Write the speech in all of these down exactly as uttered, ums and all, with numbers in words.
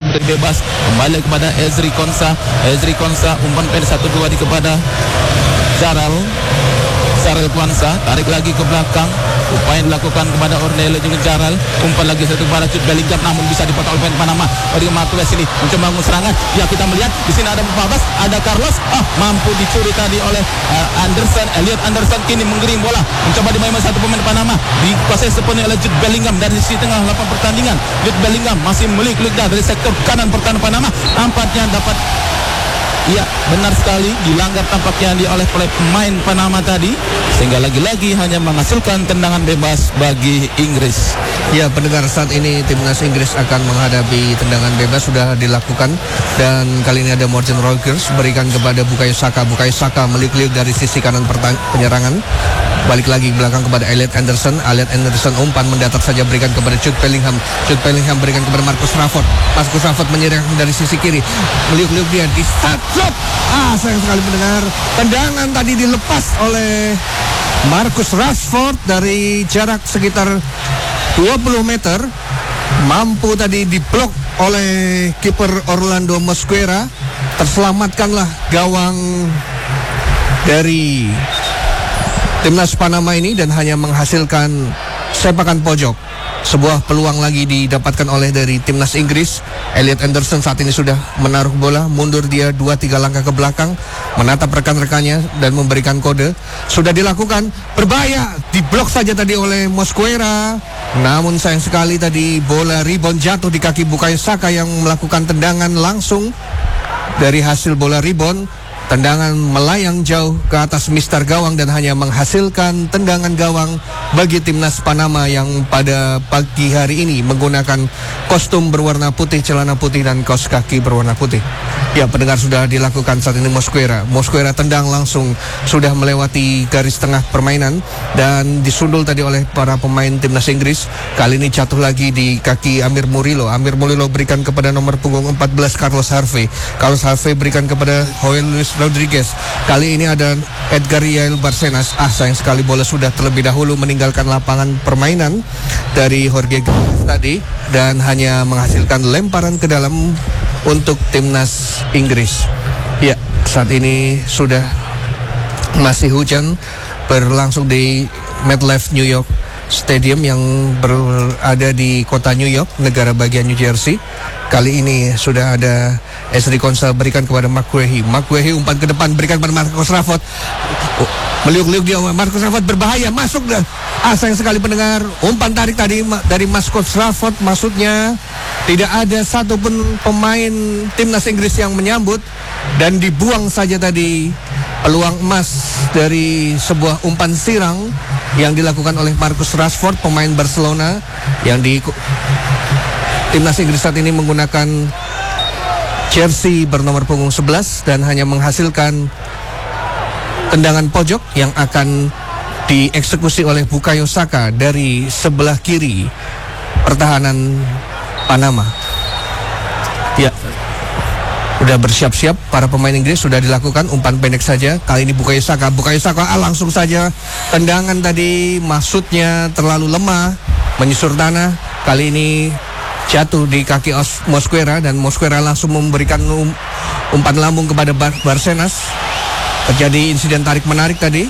dari bebas. Kembali kepada Ezri Konsa. Ezri Konsa umpan pendek satu dua di kepada Zaral. Zaral Kwanza tarik lagi ke belakang. Upaya yang dilakukan kepada Ornella juga Zaral. Umpan lagi satu kepada Jude Bellingham, namun bisa dipotong oleh Panama. Dari Marquez ini mencoba bangun serangan. Ya, kita melihat di sini ada Pabas, ada Carlos. Ah, mampu dicuri tadi oleh uh, Anderson. Elliot Anderson kini menggiring bola. Mencoba dimainkan satu pemain Panama. Dikuasai sepenuhnya oleh Jude Bellingham dari sisi tengah lapangan pertandingan. Jude Bellingham masih melik-lik dari sektor kanan pertahanan Panama. Nampaknya dapat. Ya, benar sekali dilanggar tampaknya di oleh pemain Panama tadi, sehingga lagi-lagi hanya menghasilkan tendangan bebas bagi Inggris. Ya, pendengar, saat ini timnas Inggris akan menghadapi tendangan bebas sudah dilakukan, dan kali ini ada Morgan Rogers berikan kepada Bukayo Saka. Bukayo Saka meliuk-liuk dari sisi kanan penyerangan, balik lagi belakang kepada Elliot Anderson. Elliot Anderson umpan mendatar saja berikan kepada Jude Bellingham. Jude Bellingham berikan kepada Marcus Rashford. Marcus Rashford menyerang dari sisi kiri, meliuk-liuk dia di start. Ah, sayang sekali mendengar, tendangan tadi dilepas oleh Marcus Rashford dari jarak sekitar dua puluh meter. Mampu tadi diblok oleh kiper Orlando Mosquera. Terselamatkanlah gawang dari timnas Panama ini dan hanya menghasilkan sepakan pojok. Sebuah peluang lagi didapatkan oleh dari timnas Inggris. Elliot Anderson saat ini sudah menaruh bola, mundur dia dua tiga langkah ke belakang, menatap rekan-rekannya dan memberikan kode. Sudah dilakukan, berbahaya, diblok saja tadi oleh Mosquera. Namun sayang sekali tadi bola rebound jatuh di kaki Bukayo Saka yang melakukan tendangan langsung. Dari hasil bola rebound, tendangan melayang jauh ke atas mistar gawang dan hanya menghasilkan tendangan gawang bagi timnas Panama yang pada pagi hari ini menggunakan kostum berwarna putih, celana putih dan kaos kaki berwarna putih. Ya, pendengar, sudah dilakukan saat ini Mosquera. Mosquera tendang langsung sudah melewati garis tengah permainan dan disundul tadi oleh para pemain timnas Inggris. Kali ini jatuh lagi di kaki Amir Murillo. Amir Murillo berikan kepada nomor punggung empat belas Carlos Harvey. Carlos Harvey berikan kepada Joel Luis Rodriguez. Kali ini ada Edgar Yael Barcenas. Ah, sayang sekali bola sudah terlebih dahulu meninggalkan lapangan permainan dari Jorge tadi dan hanya menghasilkan lemparan ke dalam untuk timnas Inggris. Ya, saat ini sudah masih hujan berlangsung di MetLife New York Stadium yang berada di kota New York, negara bagian New Jersey. Kali ini sudah ada Ezri Konsa berikan kepada McGuehi. McGuehi umpan ke depan berikan kepada Marcus Rashford. Oh, meliuk-liuk dia, Marcus Rashford berbahaya, masuk dah. Ah, sayang sekali pendengar, umpan tarik tadi dari Marcus Rashford, maksudnya tidak ada satupun pemain timnas Inggris yang menyambut dan dibuang saja tadi peluang emas dari sebuah umpan sirang yang dilakukan oleh Marcus Rashford, pemain Barcelona yang di timnas Inggris saat ini menggunakan jersey bernomor punggung sebelas dan hanya menghasilkan tendangan pojok yang akan dieksekusi oleh Bukayo Saka dari sebelah kiri pertahanan Panama. Ya, udah bersiap-siap para pemain Inggris, sudah dilakukan umpan pendek saja. Kali ini Bukayo Saka, Bukayo Saka ah, langsung saja tendangan tadi maksudnya terlalu lemah, menyusur tanah. Kali ini jatuh di kaki Mosquera dan Mosquera langsung memberikan um, umpan lambung kepada Bar Barcenas. Terjadi insiden tarik menarik tadi.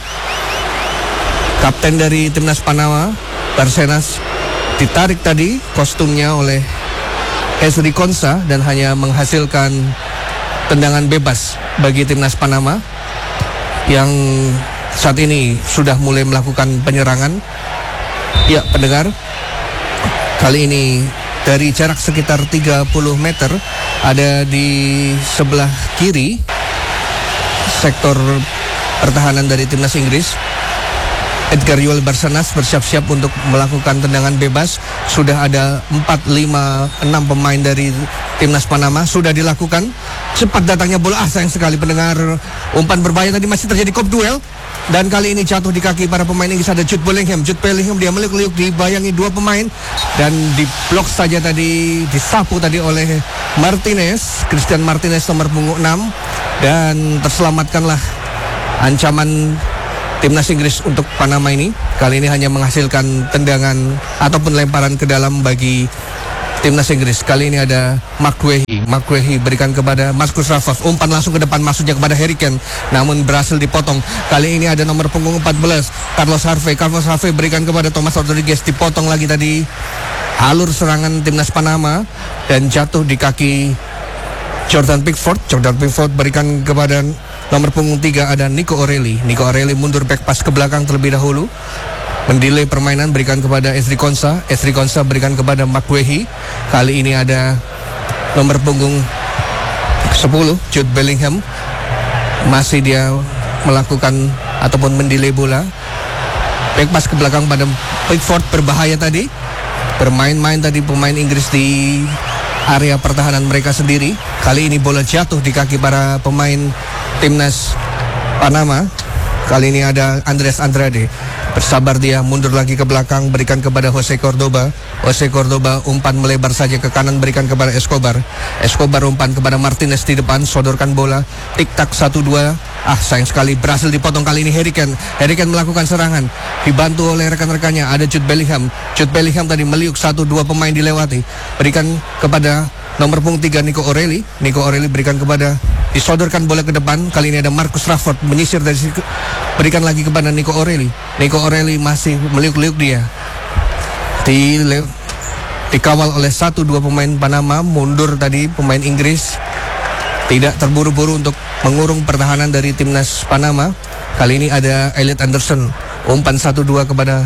Kapten dari timnas Panama, Barcenas, ditarik tadi kostumnya oleh Ezri Konsa dan hanya menghasilkan tendangan bebas bagi timnas Panama yang saat ini sudah mulai melakukan penyerangan. Ya, pendengar, kali ini dari jarak sekitar tiga puluh meter ada di sebelah kiri sektor pertahanan dari timnas Inggris. Edgar Yael Barcenas bersiap-siap untuk melakukan tendangan bebas. Sudah ada empat, lima, enam pemain dari timnas Panama sudah dilakukan. Cepat datangnya bola, ah sayang sekali pendengar, umpan berbahaya tadi masih terjadi kop duel. Dan kali ini jatuh di kaki para pemain Inggris ada Jude Bellingham. Jude Bellingham dia meliuk-liuk dibayangi dua pemain dan diblok saja tadi, disapu tadi oleh Martinez, Christian Martinez nomor punggung enam, dan terselamatkanlah ancaman timnas Inggris untuk Panama ini. Kali ini hanya menghasilkan tendangan ataupun lemparan ke dalam bagi timnas Inggris. Kali ini ada McGuehi. McGuehi berikan kepada Marcus Rashford. Umpan langsung ke depan, masuknya kepada Harry Kane, namun berhasil dipotong. Kali ini ada nomor punggung empat belas, Carlos Harvey. Carlos Harvey berikan kepada Thomas Rodriguez. Dipotong lagi tadi alur serangan timnas Panama dan jatuh di kaki Jordan Pickford. Jordan Pickford berikan kepada nomor punggung tiga, ada Nico O'Reilly. Nico O'Reilly mundur back pass ke belakang terlebih dahulu, mendelay permainan, berikan kepada Ezri Konsa. Ezri Konsa berikan kepada McGuehi. Kali ini ada nomor punggung sepuluh, Jude Bellingham. Masih dia melakukan ataupun mendelay bola. Back pass ke belakang pada Pickford, berbahaya tadi. Bermain-main tadi pemain Inggris di area pertahanan mereka sendiri. Kali ini bola jatuh di kaki para pemain timnas Panama. Kali ini ada Andres Andrade. Bersabar dia, mundur lagi ke belakang, berikan kepada Jose Cordoba. Jose Cordoba umpan melebar saja ke kanan, berikan kepada Escobar. Escobar umpan kepada Martinez di depan, sodorkan bola. Tik-tak satu dua. Ah, sayang sekali, berhasil dipotong kali ini Harry Kane. Harry Kane melakukan serangan, dibantu oleh rekan-rekannya. Ada Jude Bellingham. Jude Bellingham tadi meliuk satu dua pemain dilewati. Berikan kepada nomor punggung tiga, Nico O'Reilly. Nico O'Reilly berikan kepada, disodorkan bola ke depan. Kali ini ada Marcus Rashford menyisir dari situ, berikan lagi kepada Nico O'Reilly. Nico O'Reilly masih meliuk-liuk dia. Di, dikawal oleh satu dua pemain Panama. Mundur tadi pemain Inggris, tidak terburu-buru untuk mengurung pertahanan dari timnas Panama. Kali ini ada Elliot Anderson. Umpan satu dua kepada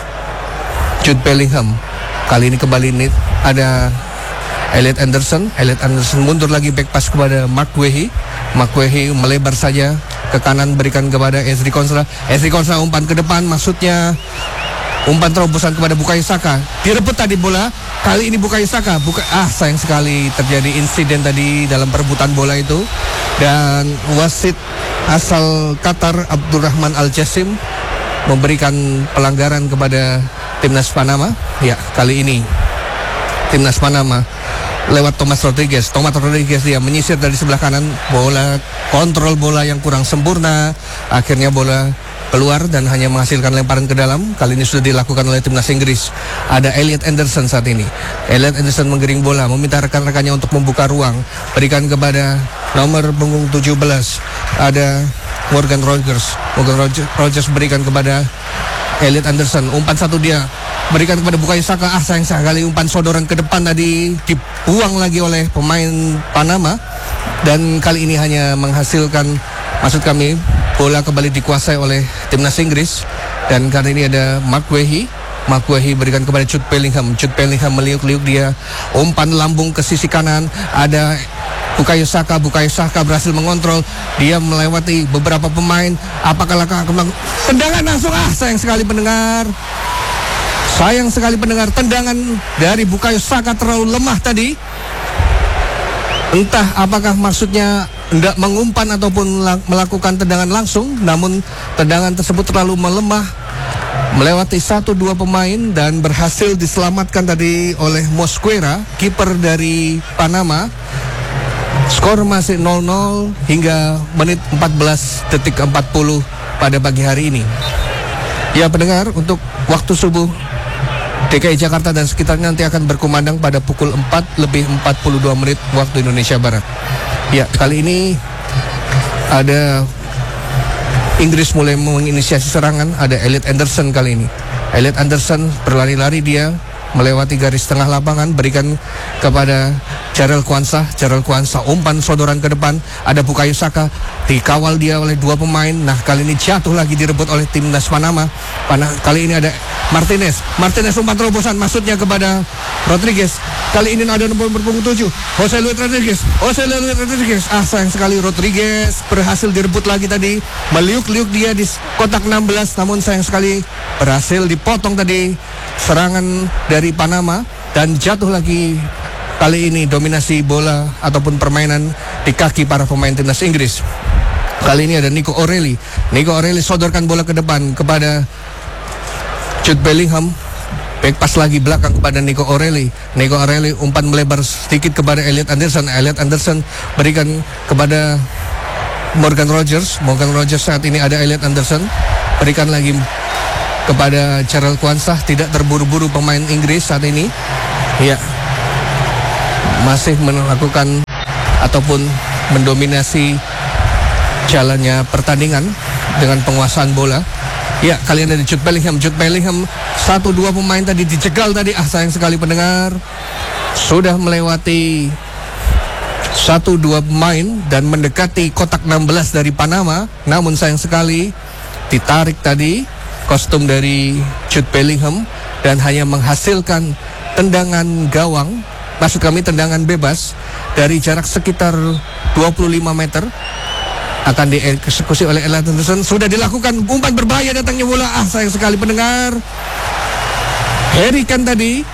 Jude Bellingham. Kali ini kembali nih ada Elliot Anderson. Elliot Anderson mundur lagi, back pass kepada McGuehi. McGuehi melebar saja ke kanan, berikan kepada Ezri Konsa. Ezri Konsa umpan ke depan, maksudnya umpan terobosan kepada Bukayo Saka. Direbut tadi bola. Kali ini Bukayo Saka. Buka, ah sayang sekali terjadi insiden tadi dalam perebutan bola itu. Dan wasit asal Qatar Abdurrahman Al-Jassim memberikan pelanggaran kepada timnas Panama. Ya, kali ini timnas Panama lewat Thomas Rodriguez. Thomas Rodriguez dia menyisir dari sebelah kanan, bola, kontrol bola yang kurang sempurna. Akhirnya bola keluar dan hanya menghasilkan lemparan ke dalam. Kali ini sudah dilakukan oleh timnas Inggris. Ada Elliot Anderson saat ini. Elliot Anderson menggiring bola, meminta rekan-rekannya untuk membuka ruang. Berikan kepada nomor punggung tujuh belas, ada Morgan Rogers. Morgan Rogers berikan kepada Elliot Anderson. Umpan satu dia, berikan kepada Bukayo Saka. Ah sayang sekali, umpan sodoran ke depan tadi dibuang lagi oleh pemain Panama. Dan kali ini hanya menghasilkan, maksud kami, bola kembali dikuasai oleh timnas Inggris. Dan kali ini ada McGuehi. McGuehi berikan kepada Jude Bellingham. Jude Bellingham meliuk-liuk dia, umpan lambung ke sisi kanan. Ada Bukayo Saka. Bukayo Saka berhasil mengontrol, dia melewati beberapa pemain. Apakah akan melakukan tendangan langsung? Ah sayang sekali pendengar. Sayang sekali pendengar, tendangan dari Bukayo Saka terlalu lemah tadi. Entah apakah maksudnya hendak mengumpan ataupun melakukan tendangan langsung, namun tendangan tersebut terlalu melemah, melewati satu dua pemain dan berhasil diselamatkan tadi oleh Mosquera, kiper dari Panama. Skor masih nol nol hingga menit empat belas detik empat puluh pada pagi hari ini. Ya pendengar, untuk waktu subuh D K I Jakarta dan sekitarnya nanti akan berkumandang pada pukul empat lebih empat puluh dua menit waktu Indonesia Barat. Ya, kali ini ada Inggris mulai menginisiasi serangan. Ada Elliot Anderson kali ini. Elliot Anderson berlari-lari dia melewati garis tengah lapangan, berikan kepada Jarell Quansah. Jarell Quansah umpan sodoran ke depan. Ada Bukayo Saka, dikawal dia oleh dua pemain. Nah kali ini jatuh lagi, direbut oleh timnas Panama. Pana, kali ini ada Martinez. Martinez umpan terobosan, maksudnya kepada Rodriguez. Kali ini ada nomor punggung tujuh, Jose Luis Rodriguez. Jose Luis Rodriguez. Ah sayang sekali, Rodriguez berhasil direbut lagi tadi. Meliuk-liuk dia di kotak enam belas, namun sayang sekali berhasil dipotong tadi serangan dari Panama dan jatuh lagi. Kali ini dominasi bola ataupun permainan di kaki para pemain timnas Inggris. Kali ini ada Nico O'Reilly. Nico O'Reilly sodorkan bola ke depan kepada Jude Bellingham. Back pass lagi belakang kepada Nico O'Reilly. Nico O'Reilly umpan melebar sedikit kepada Elliot Anderson. Elliot Anderson berikan kepada Morgan Rogers. Morgan Rogers saat ini ada Elliot Anderson. Berikan lagi kepada Jarell Quansah. Tidak terburu-buru pemain Inggris saat ini. Ya, masih melakukan ataupun mendominasi jalannya pertandingan dengan penguasaan bola. Ya, kalian dari Jude Bellingham. Jude Bellingham, satu dua pemain tadi dijegal tadi. Ah, sayang sekali pendengar. Sudah melewati satu dua pemain dan mendekati kotak enam belas dari Panama. Namun sayang sekali ditarik tadi kostum dari Jude Bellingham dan hanya menghasilkan tendangan gawang, maksud kami tendangan bebas dari jarak sekitar dua puluh lima meter. Akan dieksekusi oleh Elliot Anderson. Sudah dilakukan umpan berbahaya datangnya bola. Ah, sayang sekali pendengar. Harry Kane tadi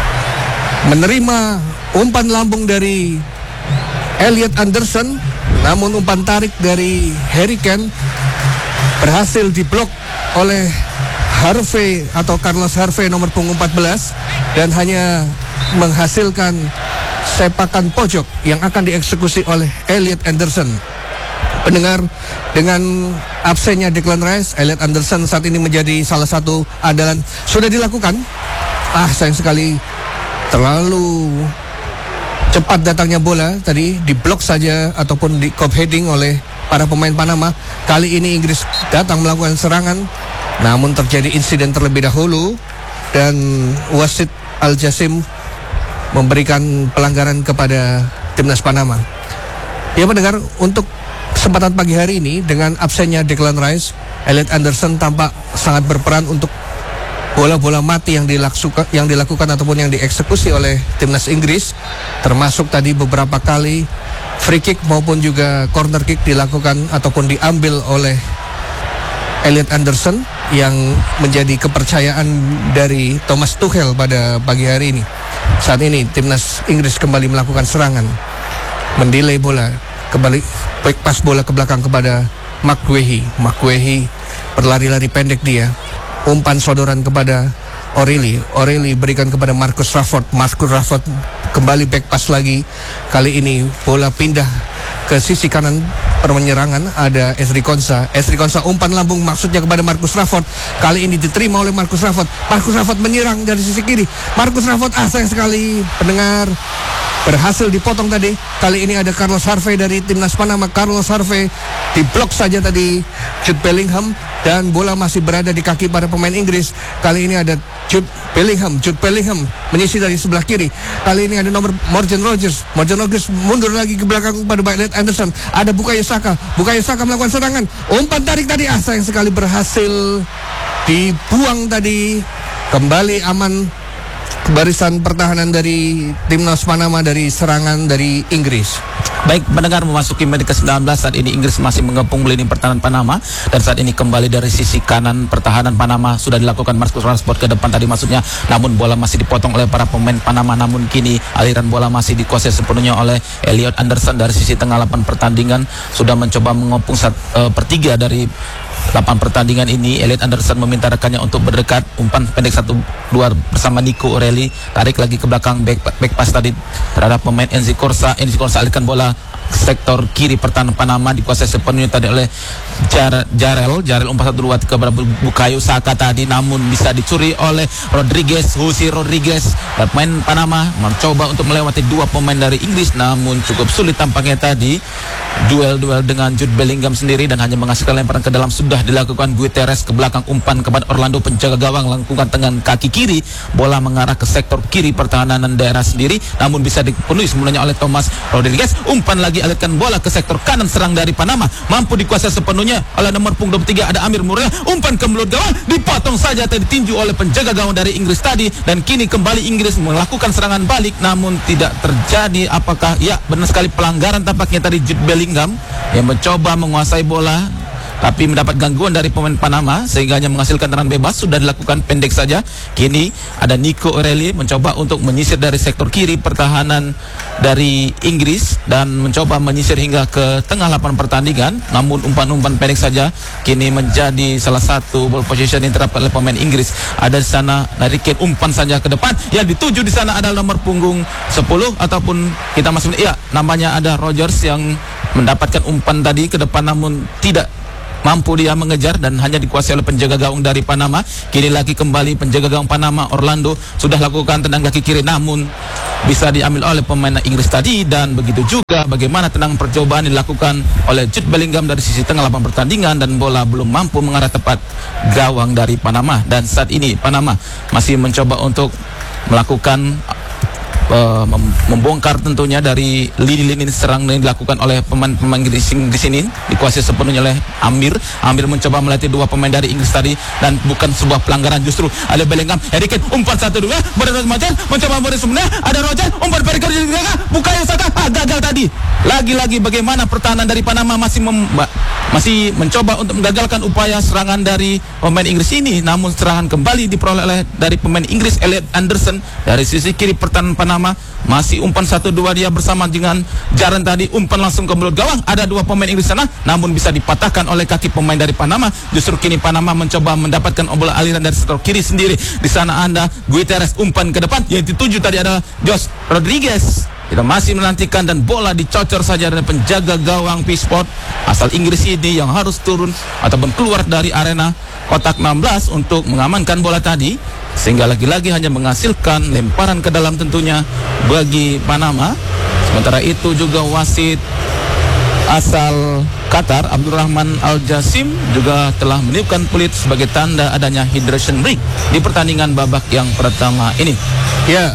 menerima umpan lambung dari Elliot Anderson, namun umpan tarik dari Harry Kane berhasil diblok oleh Harvey atau Carlos Harvey nomor punggung empat belas dan hanya menghasilkan sepakan pojok yang akan dieksekusi oleh Elliot Anderson. Pendengar, dengan absennya Declan Rice, Elliot Anderson saat ini menjadi salah satu andalan. Sudah dilakukan. Ah, sayang sekali terlalu cepat datangnya bola tadi, diblok saja ataupun di cop heading oleh para pemain Panama. Kali ini Inggris datang melakukan serangan, namun terjadi insiden terlebih dahulu dan wasit Al Jasim memberikan pelanggaran kepada timnas Panama. Ya pendengar, untuk kesempatan pagi hari ini dengan absennya Declan Rice, Elliot Anderson tampak sangat berperan untuk bola-bola mati yang dilakukan, yang dilakukan ataupun yang dieksekusi oleh timnas Inggris, termasuk tadi beberapa kali free kick maupun juga corner kick dilakukan ataupun diambil oleh Elliot Anderson yang menjadi kepercayaan dari Thomas Tuchel pada pagi hari ini. Saat ini timnas Inggris kembali melakukan serangan, mendelay bola, kembali back pass bola ke belakang kepada McGuehi. McGuehi berlari-lari pendek dia, umpan sodoran kepada O'Reilly. O'Reilly berikan kepada Marcus Rashford. Marcus Rashford kembali back pass lagi. Kali ini bola pindah ke sisi kanan penyerangan, ada Ezri Konsa. Ezri Konsa umpan lambung maksudnya kepada Marcus Rashford. Kali ini diterima oleh Marcus Rashford. Marcus Rashford menyerang dari sisi kiri. Marcus Rashford, ah sayang sekali pendengar, berhasil dipotong tadi. Kali ini ada Carlos Harvey dari timnas Panama. Carlos Harvey diblok saja tadi Jude Bellingham dan bola masih berada di kaki para pemain Inggris. Kali ini ada Jude Bellingham. Jude Bellingham menyisir dari sebelah kiri. Kali ini ada nomor Morgan Rogers. Morgan Rogers mundur lagi ke belakang pada Elliot Anderson. Ada Bukayo Saka. Bukayo Saka melakukan serangan. Umpan tarik tadi, ah sayang sekali berhasil dibuang tadi. Kembali aman barisan pertahanan dari timnas Panama dari serangan dari Inggris. Baik, pendengar, memasuki menit ke sembilan belas, saat ini Inggris masih mengepung lini pertahanan Panama dan saat ini kembali dari sisi kanan pertahanan Panama sudah dilakukan Marcus Rashford ke depan tadi maksudnya, namun bola masih dipotong oleh para pemain Panama. Namun kini aliran bola masih dikuasai sepenuhnya oleh Elliot Anderson dari sisi tengah lapangan pertandingan, sudah mencoba mengepung sat, uh, pertiga dari lapangan pertandingan ini. Elliot Anderson meminta rekannya untuk berdekat, umpan pendek satu dua bersama Nico O'Reilly, tarik lagi ke belakang, back, back pass tadi terhadap pemain Enzi Corsa. Enzi Corsa alihkan bola sektor kiri pertahanan Panama dikuasai sepenuhnya tadi oleh Jar Jarel. Jarel umpan satu dua kepada Bukayo Saka tadi, namun bisa dicuri oleh Rodriguez. Jose Rodriguez, pemain Panama, mencoba untuk melewati dua pemain dari Inggris, namun cukup sulit tampaknya tadi. Duel-duel dengan Jude Bellingham sendiri dan hanya menghasilkan lemparan ke dalam. Sudah dilakukan Guterres ke belakang, umpan kepada Orlando, penjaga gawang lakukan dengan kaki kiri, bola mengarah ke sektor kiri pertahanan daerah sendiri, namun bisa dipenuhi semulanya oleh Thomas Rodriguez. Umpan lagi, alihkan bola ke sektor kanan serang dari Panama, mampu dikuasai sepenuhnya oleh nomor punggung dua puluh tiga ada Amir Murrell. Umpan ke mulut gawang, dipotong saja tadi, ditinju oleh penjaga gawang dari Inggris tadi, dan kini kembali Inggris melakukan serangan balik namun tidak terjadi. Apakah ya benar sekali pelanggaran tampaknya tadi Jude Bellingham yang mencoba menguasai bola tapi mendapat gangguan dari pemain Panama sehingga hanya menghasilkan tendangan bebas. Sudah dilakukan pendek saja. Kini ada Nico O'Reilly mencoba untuk menyisir dari sektor kiri pertahanan dari Inggris dan mencoba menyisir hingga ke tengah lapangan pertandingan, namun umpan-umpan pendek saja kini menjadi salah satu ball position yang diterapkan oleh pemain Inggris. Ada di sana narikin umpan saja ke depan, yang dituju di sana adalah nomor punggung sepuluh ataupun kita masih iya namanya ada Rogers yang mendapatkan umpan tadi ke depan namun tidak mampu dia mengejar dan hanya dikuasai oleh penjaga gawang dari Panama. Kini lagi kembali penjaga gawang Panama Orlando sudah lakukan tendang kaki kiri namun bisa diambil oleh pemain Inggris tadi, dan begitu juga bagaimana tendangan percobaan dilakukan oleh Jude Bellingham dari sisi tengah lapangan pertandingan, dan bola belum mampu mengarah tepat gawang dari Panama. Dan saat ini Panama masih mencoba untuk melakukan Uh, membongkar tentunya dari lini-lini serang yang dilakukan oleh pemain-pemain di sini, dikuasai sepenuhnya oleh Amir. Amir mencoba melatih dua pemain dari Inggris tadi, dan bukan sebuah pelanggaran justru. Ada Bellingham, Harry Kane, umpan satu dua, berdasar macam mencoba memberi sebenarnya, ada Roger, umpan Periker di tengah, Bukayo Saka, ah, gagal tadi. Lagi-lagi bagaimana pertahanan dari Panama masih mem masih mencoba untuk menggagalkan upaya serangan dari pemain Inggris ini, namun serangan kembali diperoleh oleh dari pemain Inggris Elliot Anderson dari sisi kiri pertahanan Panama. Masih umpan satu dua dia bersama dengan Jaren tadi, umpan langsung ke mulut gawang. Ada dua pemain Inggris sana, namun bisa dipatahkan oleh kaki pemain dari Panama. Justru kini Panama mencoba mendapatkan bola aliran dari sektor kiri sendiri. Di sana ada Guterres, umpan ke depan yang dituju tadi adalah Josh Rodriguez. Kita masih menantikan, dan bola dicocor saja dari penjaga gawang P-Sport asal Inggris ini yang harus turun ataupun keluar dari arena kotak enam belas untuk mengamankan bola tadi, sehingga lagi-lagi hanya menghasilkan lemparan ke dalam tentunya bagi Panama. Sementara itu juga wasit asal Qatar Abdurrahman Al-Jasim juga telah meniupkan peluit sebagai tanda adanya hydration break di pertandingan babak yang pertama ini. Ya,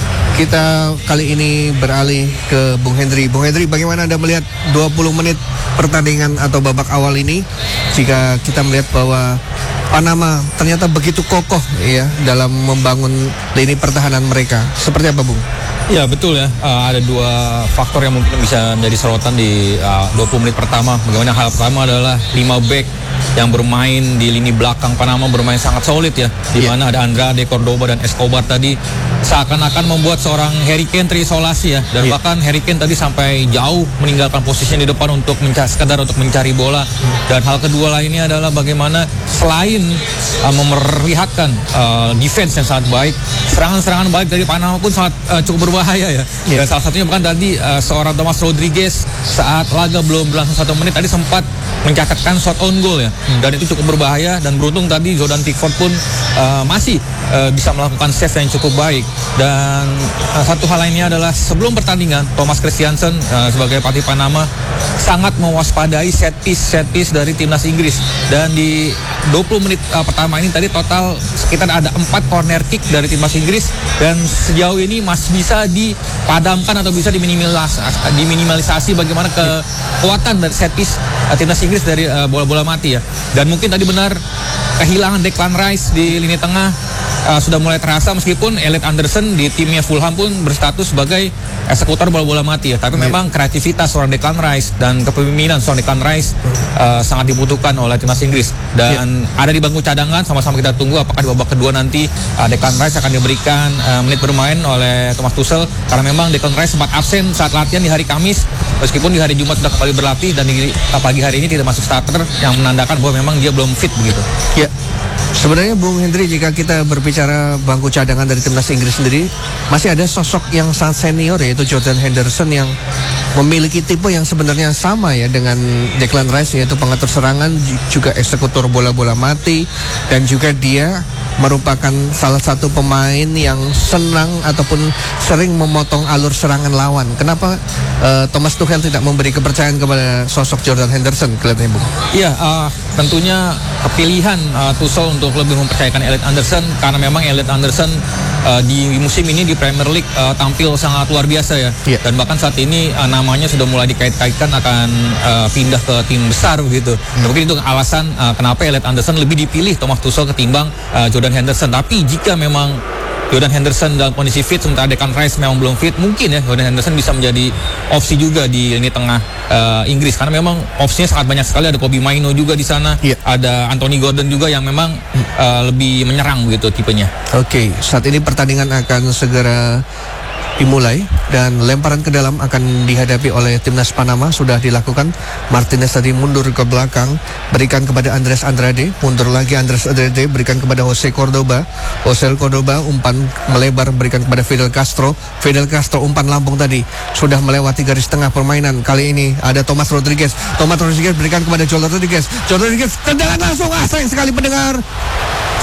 kita kali ini beralih ke Bung Hendri. Bung Hendri, bagaimana Anda melihat dua puluh menit pertandingan atau babak awal ini, jika kita melihat bahwa Panama ternyata begitu kokoh ya dalam membangun lini pertahanan mereka. Seperti apa, Bung? Ya betul ya, uh, ada dua faktor yang mungkin bisa menjadi sorotan di uh, dua puluh menit pertama. Bagaimana hal pertama adalah lima back yang bermain di lini belakang Panama bermain sangat solid ya, di mana yeah. ada Andrade, Cordoba dan Escobar tadi seakan-akan membuat seorang Harry Kane terisolasi ya, dan yeah. bahkan Harry Kane tadi sampai jauh meninggalkan posisinya di depan untuk mencari sekedar untuk mencari bola. Dan hal kedua lainnya adalah bagaimana selain uh, memperlihatkan uh, defense yang sangat baik, serangan-serangan baik dari Panama pun sangat uh, cukup berbahaya ya. Yeah. Dan salah satunya bahkan tadi uh, seorang Thomas Rodriguez saat laga belum berlangsung satu menit tadi sempat mencatatkan shot on goal ya, hmm. dan itu cukup berbahaya. Dan beruntung tadi Jordan Pickford pun uh, masih uh, bisa melakukan save yang cukup baik. Dan uh, satu hal lainnya adalah sebelum pertandingan Thomas Christiansen uh, sebagai pelatih Panama sangat mewaspadai set piece set piece dari timnas Inggris. Dan di dua puluh menit uh, pertama ini tadi total sekitar ada empat corner kick dari timnas Inggris, dan sejauh ini masih bisa dipadamkan atau bisa diminimalisasi, diminimalisasi bagaimana kekuatan dari set piece uh, timnas Inggris dari uh, bola-bola mati ya. Dan mungkin tadi benar kehilangan Declan Rice di lini tengah uh, sudah mulai terasa, meskipun Elliot Anderson di timnya Fulham pun berstatus sebagai eksekutor bola-bola mati ya. Tapi yeah. memang kreativitas seorang Declan Rice dan kepemimpinan seorang Declan Rice uh, sangat dibutuhkan oleh timnas Inggris. Dan yeah. ada di bangku cadangan, sama-sama kita tunggu apakah di babak kedua nanti uh, Declan Rice akan diberikan uh, menit bermain oleh Thomas Tuchel, karena memang Declan Rice sempat absen saat latihan di hari Kamis, meskipun di hari Jumat sudah kembali berlatih, dan di pagi hari ini tidak masuk starter, yang menandakan bahwa memang dia belum fit begitu. Ya, sebenarnya Bung Hendri, jika kita berbicara bangku cadangan dari timnas Inggris sendiri, masih ada sosok yang sangat senior, yaitu Jordan Henderson, yang memiliki tipe yang sebenarnya sama ya dengan Declan Rice, yaitu pengatur serangan, juga eksekutor bola-bola mati, dan juga dia merupakan salah satu pemain yang senang ataupun sering memotong alur serangan lawan. Kenapa uh, Thomas Tuchel tidak memberi kepercayaan kepada sosok Jordan Henderson kelihatannya, Bung? Iya, uh, tentunya pilihan uh, Tuchel untuk lebih mempercayakan Elliot Anderson, karena memang Elliot Anderson uh, di musim ini di Premier League uh, tampil sangat luar biasa ya. Yeah. Dan bahkan saat ini uh, namanya sudah mulai dikait-kaitkan akan uh, pindah ke tim besar begitu. Hmm. Mungkin itu alasan uh, kenapa Elliot Anderson lebih dipilih Thomas Tuchel ketimbang uh, Jordan Henderson. Tapi jika memang Jordan Henderson dalam kondisi fit, sementara Declan Rice memang belum fit, mungkin ya Jordan Henderson bisa menjadi opsi juga di lini tengah uh, Inggris, karena memang opsinya sangat banyak sekali. Ada Kobbie Mainoo juga di sana, yeah. ada Anthony Gordon juga yang memang uh, lebih menyerang begitu tipenya. Oke, okay, saat ini pertandingan akan segera dimulai, dan lemparan ke dalam akan dihadapi oleh timnas Panama. Sudah dilakukan. Martinez tadi mundur ke belakang, berikan kepada Andres Andrade, mundur lagi Andres Andrade, berikan kepada Jose Cordoba. Jose Cordoba umpan melebar, berikan kepada Fidel Castro. Fidel Castro umpan lambung tadi sudah melewati garis tengah permainan. Kali ini ada Thomas Rodriguez. Thomas Rodriguez berikan kepada Joel Rodriguez. Joel Rodriguez tendangan langsung, ah sayang sekali pendengar.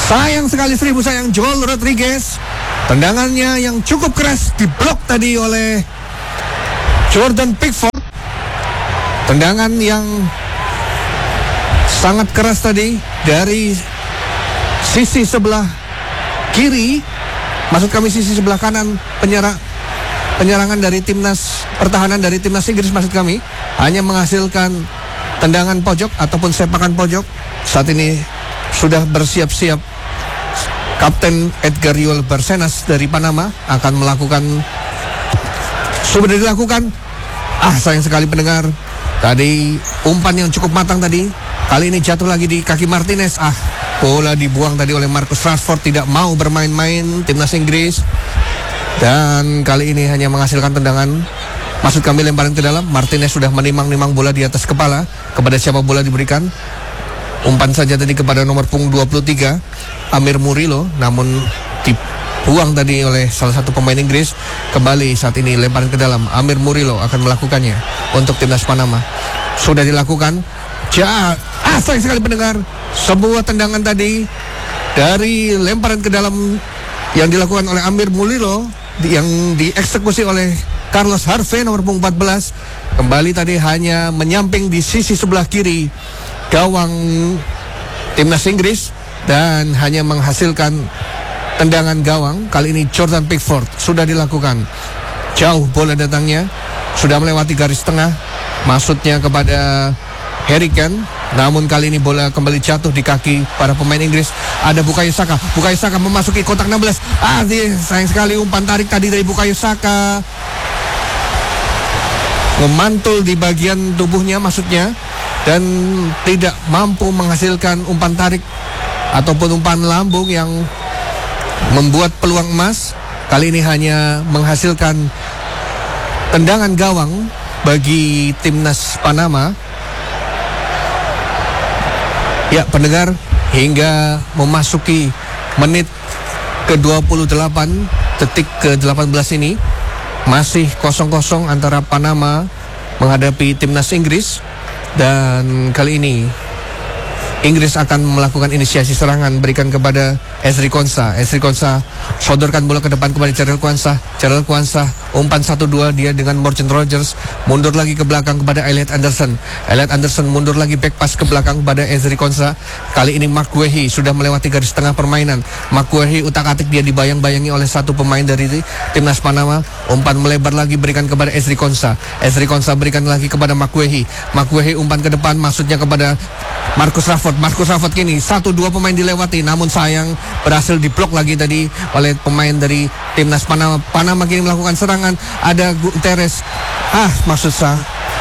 Sayang sekali, seribu sayang, Joel Rodriguez. Tendangannya yang cukup keras diblok tadi oleh Jordan Pickford. Tendangan yang sangat keras tadi dari sisi sebelah kiri, maksud kami sisi sebelah kanan penyerang penyerangan dari timnas pertahanan dari timnas Inggris, maksud kami hanya menghasilkan tendangan pojok ataupun sepakan pojok. Saat ini sudah bersiap-siap Kapten Edgar Yuel Barcenas dari Panama akan melakukan, sudah dilakukan. Ah, sayang sekali pendengar, tadi umpan yang cukup matang tadi, kali ini jatuh lagi di kaki Martinez. Ah, bola dibuang tadi oleh Marcus Rashford, tidak mau bermain-main timnas Inggris. Dan kali ini hanya menghasilkan tendangan, maksud kami lemparan ke dalam. Martinez sudah menimang-nimang bola di atas kepala. Kepada siapa bola diberikan? Umpan saja tadi kepada nomor punggung dua puluh tiga Amir Murillo, namun dibuang tadi oleh salah satu pemain Inggris. Kembali saat ini lemparan ke dalam, Amir Murillo akan melakukannya untuk timnas Panama. Sudah dilakukan. Ja, ah, sayang sekali pendengar, sebuah tendangan tadi dari lemparan ke dalam yang dilakukan oleh Amir Murillo, yang dieksekusi oleh Carlos Harvey nomor punggung empat belas. Kembali tadi hanya menyamping di sisi sebelah kiri gawang timnas Inggris dan hanya menghasilkan tendangan gawang. Kali ini Jordan Pickford. Sudah dilakukan, jauh bola datangnya, sudah melewati garis tengah, maksudnya kepada Harry Kane. Namun kali ini bola kembali jatuh di kaki para pemain Inggris. Ada Bukayo Saka. Bukayo Saka memasuki kotak enam belas. Ah, sayang sekali umpan tarik tadi dari Bukayo Saka, memantul di bagian tubuhnya maksudnya, dan tidak mampu menghasilkan umpan tarik ataupun umpan lambung yang membuat peluang emas. Kali ini hanya menghasilkan tendangan gawang bagi timnas Panama. Ya pendengar, hingga memasuki menit ke dua puluh delapan, detik ke delapan belas ini masih kosong kosong antara Panama menghadapi timnas Inggris. Dan kali ini Inggris akan melakukan inisiasi serangan, berikan kepada Ezri Konsa. Ezri Konsa sodorkan bola ke depan kepada Jarell Quansah. Jarell Quansah umpan satu dua dia dengan Morgan Rogers, mundur lagi ke belakang kepada Elliot Anderson. Elliot Anderson mundur lagi back pass ke belakang kepada Ezri Konsa. Kali ini Mark Guehi sudah melewati garis tengah permainan. Mark Guehi utak-atik dia dibayang-bayangi oleh satu pemain dari timnas Panama. Umpan melebar lagi berikan kepada Ezri Konsa. Ezri Konsa berikan lagi kepada Mark Guehi. Mark Guehi umpan ke depan, maksudnya kepada Marcus Rashford. Marcus Rashford kini satu dua pemain dilewati, namun sayang berhasil diblok lagi tadi oleh pemain dari timnas Panama. Panama kini melakukan serangan. Ada Guterres. Ah, maksud saya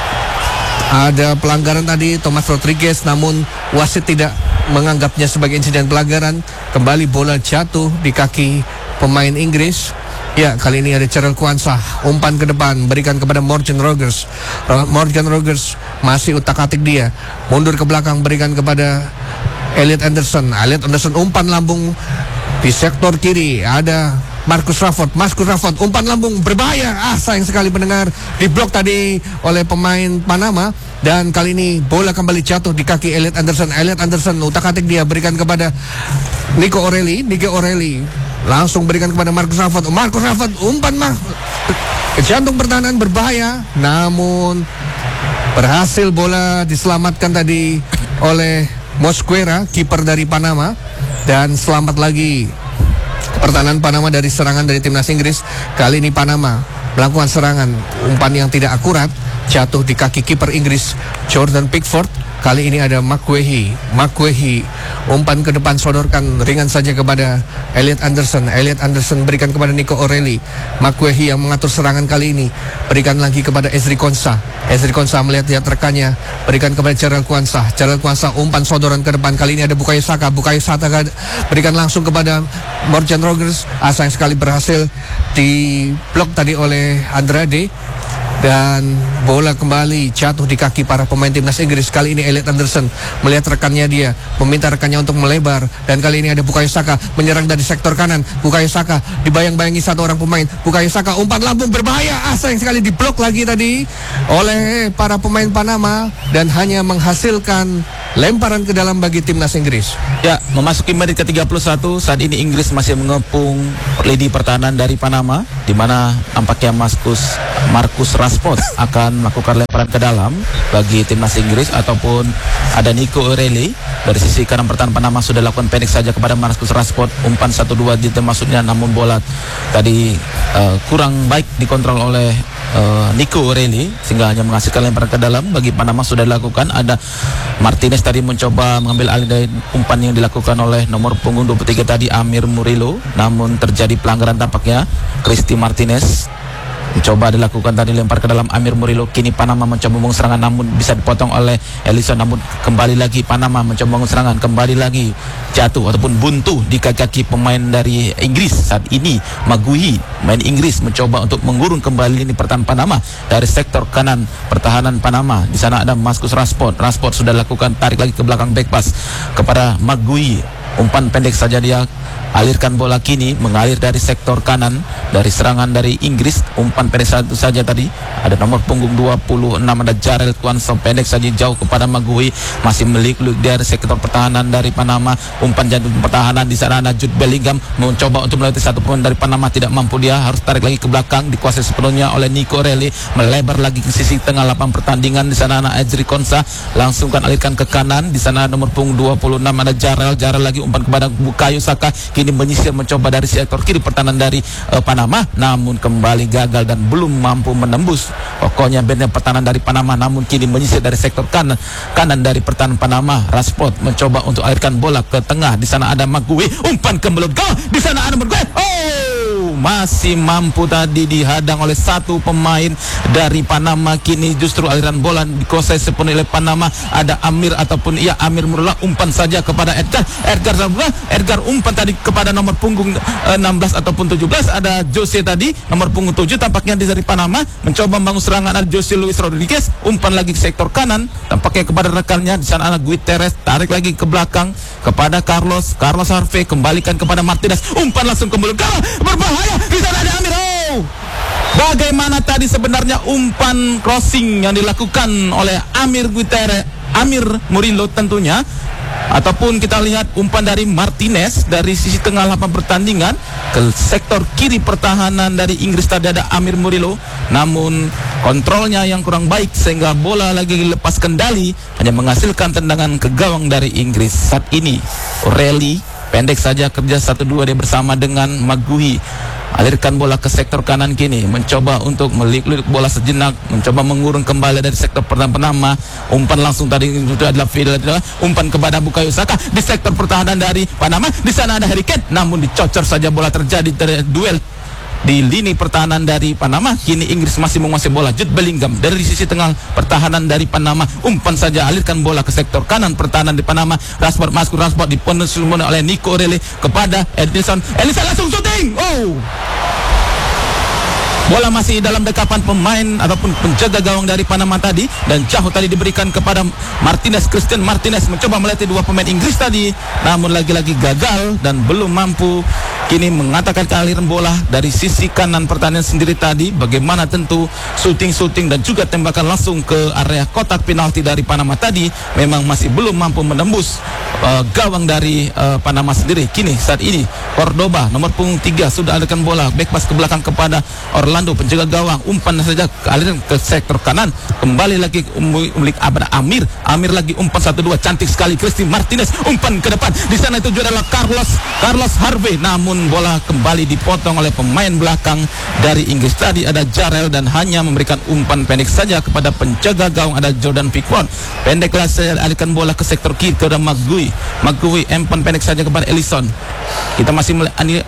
ada pelanggaran tadi Thomas Rodriguez, namun wasit tidak menganggapnya sebagai insiden pelanggaran. Kembali bola jatuh di kaki pemain Inggris. Ya, kali ini ada Jarell Quansah, umpan ke depan berikan kepada Morgan Rogers. Morgan Rogers masih utak-atik dia, mundur ke belakang berikan kepada Elliot Anderson. Elliot Anderson umpan lambung di sektor kiri, ada Marcus Rashford. Marcus Rashford umpan lambung berbahaya. Ah, sayang sekali pendengar, diblok tadi oleh pemain Panama. Dan kali ini bola kembali jatuh di kaki Elliot Anderson. Elliot Anderson utak-atik dia berikan kepada Nico O'Reilly. Nico O'Reilly langsung berikan kepada Marcus Rashford. Marcus Rashford umpan mah ke jantung pertahanan berbahaya, namun berhasil bola diselamatkan tadi oleh Mosquera, kiper dari Panama. Dan selamat lagi pertahanan Panama dari serangan dari timnas Inggris. Kali ini Panama melakukan serangan, umpan yang tidak akurat jatuh di kaki kiper Inggris Jordan Pickford. Kali ini ada Mark Guehi. Mark Guehi umpan ke depan sodorkan ringan saja kepada Elliot Anderson. Elliot Anderson berikan kepada Nico O'Reilly. Mark Guehi yang mengatur serangan kali ini berikan lagi kepada Ezri Konsa. Ezri Konsa melihat-lihat rekannya, berikan kepada Jarell Quansah. Jarell Quansah umpan sodoran ke depan. Kali ini ada Bukayo Saka. Bukayo Saka berikan langsung kepada Morgan Rogers. Ah, sayang sekali berhasil di blok tadi oleh Andrade. dan bola kembali jatuh di kaki para pemain timnas Inggris. Kali ini Elliot Anderson melihat rekannya, dia meminta rekannya untuk melebar, dan kali ini ada Bukayo Saka menyerang dari sektor kanan. Bukayo Saka dibayang-bayangi satu orang pemain. Bukayo Saka umpan lambung berbahaya, ah, sayang sekali diblok lagi tadi oleh para pemain Panama dan hanya menghasilkan lemparan ke dalam bagi timnas Inggris. Ya, memasuki menit ke tiga puluh satu, saat ini Inggris masih mengepung lini pertahanan dari Panama, di mana nampaknya Marcus Marcus Rashford akan melakukan lemparan ke dalam bagi timnas Inggris, ataupun ada Nico O'Reilly dari sisi kanan pertahanan Panama sudah lakukan pendek saja kepada Marcus Rashford, umpan satu dua di maksudnya, namun bola tadi uh, kurang baik dikontrol oleh uh, Nico O'Reilly sehingga hanya menghasilkan lemparan ke dalam bagi Panama. Sudah dilakukan, ada Martinez tadi mencoba mengambil alih dari umpan yang dilakukan oleh nomor punggung dua puluh tiga tadi, Amir Murillo, namun terjadi pelanggaran tampaknya. Cristi Martinez mencoba dilakukan tadi lempar ke dalam Amir Murillo. Kini Panama mencoba membangun serangan namun bisa dipotong oleh Ellison, namun kembali lagi Panama mencoba membangun serangan, kembali lagi jatuh ataupun buntu di kaki pemain dari Inggris. Saat ini Maguire, main Inggris, mencoba untuk mengurung kembali ini pertahanan Panama dari sektor kanan pertahanan Panama. Di sana ada Marcus Rashford. Rashford sudah lakukan tarik lagi ke belakang, back pass kepada Maguire. Umpan pendek saja dia alirkan bola, kini mengalir dari sektor kanan dari serangan dari Inggris. Umpan pendek satu saja tadi, ada nomor punggung dua puluh enam, ada Jarrell Quansah, pendek saja jauh kepada Maguire, masih melik-lik dari sektor pertahanan dari Panama. Umpan jantung pertahanan, di sana ada Jude Bellingham mencoba untuk melewati satu pemain dari Panama, tidak mampu, dia harus tarik lagi ke belakang, dikuasai sepenuhnya oleh Nico O'Reilly, melebar lagi ke sisi tengah lapangan pertandingan. Di sana ada Ezri Konsa, langsung kan alirkan ke kanan, di sana nomor punggung dua puluh enam ada Jarrell, Jarrell lagi umpan kepada Bukayo Saka, kini menyisir mencoba dari sektor kiri pertahanan dari uh, Panama, namun kembali gagal dan belum mampu menembus pokoknya benteng pertahanan dari Panama, namun kini menyisir dari sektor kanan kanan dari pertahanan Panama. Rashford mencoba untuk alirkan bola ke tengah, di sana ada Maguire, umpan ke mulut gawang, di sana ada Maguire, oh, masih mampu tadi dihadang oleh satu pemain dari Panama. Kini justru aliran bola dikuasai sepenuhnya oleh Panama, ada Amir ataupun iya Amir Murillo, umpan saja kepada Edgar Edgar Edgar umpan tadi kepada nomor punggung eh, enam belas ataupun tujuh belas, ada Jose tadi nomor punggung tujuh, tampaknya dari Panama mencoba membangun serangan, ada Jose Luis Rodriguez, umpan lagi ke sektor kanan, tampaknya kepada rekannya. Di sana ada Guterres, tarik lagi ke belakang kepada Carlos Carlos Harvey, kembalikan kepada Martinez, umpan langsung ke mulut gawang, berbahaya. Di sana ada Amir. Oh, bagaimana tadi sebenarnya umpan crossing yang dilakukan oleh Amir Guterres, Amir Murillo tentunya, ataupun kita lihat umpan dari Martinez dari sisi tengah lapangan pertandingan ke sektor kiri pertahanan dari Inggris. Tadi ada Amir Murillo, namun kontrolnya yang kurang baik sehingga bola lagi lepas kendali, hanya menghasilkan tendangan ke gawang dari Inggris. Saat ini O'Reilly pendek saja kerja satu dua dia bersama dengan Maguire, alirkan bola ke sektor kanan, kini mencoba untuk melirik bola sejenak, mencoba mengurung kembali dari sektor pertahanan Panama. Umpan langsung tadi sudah adalah Fidel, umpan kepada Bukayo Saka di sektor pertahanan dari Panama. Di sana ada Harry Kane, namun dicocor saja bola, terjadi ter- duel di lini pertahanan dari Panama. Kini Inggris masih menguasai bola. Jude Bellingham dari sisi tengah pertahanan dari Panama, umpan saja alirkan bola ke sektor kanan pertahanan di Panama. Rashford masuk, Rashford dipenuhi oleh Nico O'Reilly kepada Ellison. Ellison langsung shooting. Oh, bola masih dalam dekapan pemain ataupun penjaga gawang dari Panama tadi, dan jauh tadi diberikan kepada Martinez. Christian Martinez mencoba melatih dua pemain Inggris tadi, namun lagi-lagi gagal dan belum mampu. Kini mengatakan aliran bola dari sisi kanan pertahanan sendiri tadi, bagaimana tentu shooting-shooting dan juga tembakan langsung ke area kotak penalti dari Panama tadi memang masih belum mampu menembus uh, gawang dari uh, Panama sendiri. Kini saat ini Cordoba nomor punggung tiga sudah alirkan bola, back pass ke belakang kepada Orlando, penjaga gawang, umpan saja aliran ke sektor kanan, kembali lagi milik Abad Amir. Amir lagi umpan satu dua, cantik sekali Cristi Martinez, umpan ke depan. Di sana itu adalah Carlos Carlos Harvey, namun bola kembali dipotong oleh pemain belakang dari Inggris tadi, ada Jarrell, dan hanya memberikan umpan pendek saja kepada penjaga gawang, ada Jordan Pickford. Pendeklah saya alihkan bola ke sektor kiri kepada Maguire. Maguire umpan pendek saja kepada Ellison. Kita masih melihat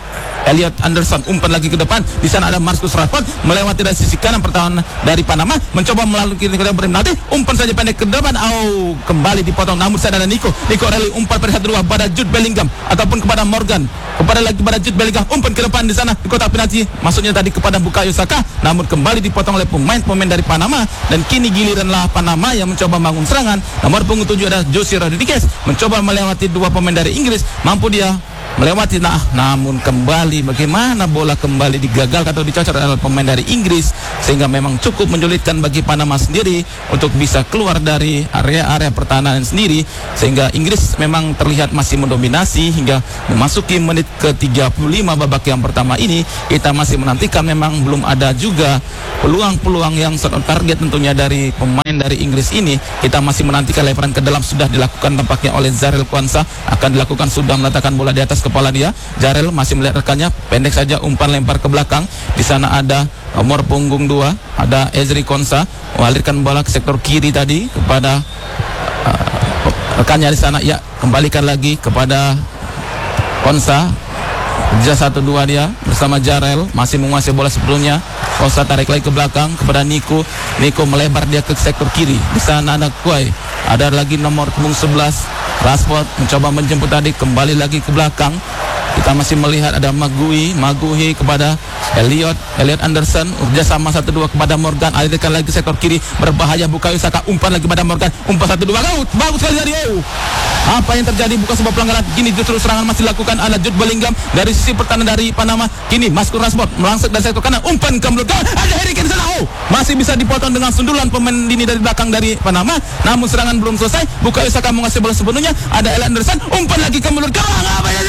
Elliot Anderson umpan lagi ke depan. Di sana ada Marcus Rashford melewati dari sisi kanan pertahanan dari Panama, mencoba melalui kiri ke depan nanti umpan saja pendek ke depan. Oh, kembali dipotong. Namun sana ada Nico. Nico O'Reilly umpan pada satu dua pada Jude Bellingham ataupun kepada Morgan. Kepada lagi kepada Jude Bellingham umpan ke depan di sana di kotak penalti. Maksudnya tadi kepada Bukayo Saka, namun kembali dipotong oleh pemain-pemain dari Panama dan kini giliranlah Panama yang mencoba bangun serangan. Nomor punggung tujuh ada Jose Rodriguez mencoba melewati dua pemain dari Inggris, mampu dia melewati, nah namun kembali bagaimana bola kembali digagalkan atau dicocor oleh pemain dari Inggris sehingga memang cukup menyulitkan bagi Panama sendiri untuk bisa keluar dari area-area pertahanan sendiri, sehingga Inggris memang terlihat masih mendominasi hingga memasuki menit ke tiga puluh lima babak yang pertama ini. Kita masih menantikan, memang belum ada juga peluang-peluang yang target tentunya dari pemain dari Inggris ini. Kita masih menantikan lemparan ke dalam sudah dilakukan tampaknya oleh Jarell Quansah, akan dilakukan, sudah meletakkan bola di atas kepala dia. Jarell masih melihat rekannya, pendek saja umpan lempar ke belakang. Di sana ada nomor punggung dua, ada Ezri Konsa mengalirkan bola ke sektor kiri tadi kepada uh, rekannya di sana. Ya, kembalikan lagi kepada Konsa. Kerja satu dua dia bersama Jarell, masih menguasai bola sebelumnya. Konsa tarik lagi ke belakang kepada Nico. Nico melebar dia ke sektor kiri. Di sana ada Kuai. Ada lagi nomor punggung sebelas Rashford mencoba menjemput tadi, kembali lagi ke belakang. Kita masih melihat ada Magui, Magui kepada Elliot, Elliot Anderson, kerjasama satu dua kepada Morgan, alirkan lagi ke sektor kiri, berbahaya Bukayo Saka, umpan lagi kepada Morgan, umpan satu dua, out, bagus sekali dari oh. Apa yang terjadi? Bukan sebuah pelanggaran. Kini justru serangan masih dilakukan oleh Jude Bellingham dari sisi pertahanan dari Panama. Kini Marcus Rashford melangsek dari sektor kanan, umpan ke mulut gawang, ada Harry Kane sana, oh, masih bisa dipotong dengan sundulan pemain lini dari belakang dari Panama. Namun serangan belum selesai. Bukayo Saka menguasai bola sepenuhnya, ada Elliot Anderson, umpan lagi ke mulut gawang, apa yang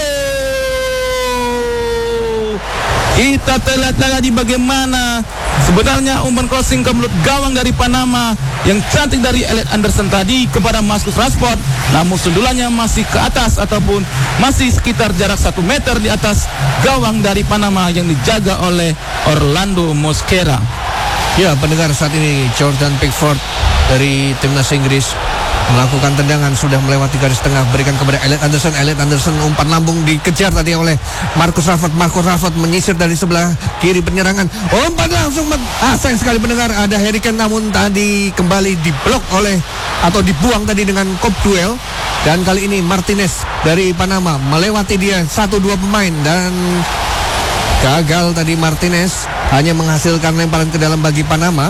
kita terlihat tadi bagaimana sebenarnya umpan crossing ke mulut gawang dari Panama yang cantik dari Elliot Anderson tadi kepada Marcus Rashford, namun sundulannya masih ke atas ataupun masih sekitar jarak satu meter di atas gawang dari Panama yang dijaga oleh Orlando Mosquera. Ya, pendengar, saat ini Jordan Pickford dari timnas Inggris melakukan tendangan, sudah melewati garis tengah, berikan kepada Elliot Anderson. Elliot Anderson umpan lambung dikejar tadi oleh Marcus Rashford. Marcus Rashford menyisir dari sebelah kiri penyerangan, umpan langsung, ah sayang sekali pendengar, ada Harry Kane, namun tadi kembali diblok oleh atau dibuang tadi dengan kop duel. Dan kali ini Martinez dari Panama melewati dia satu dua pemain dan gagal tadi. Martinez hanya menghasilkan lemparan ke dalam bagi Panama.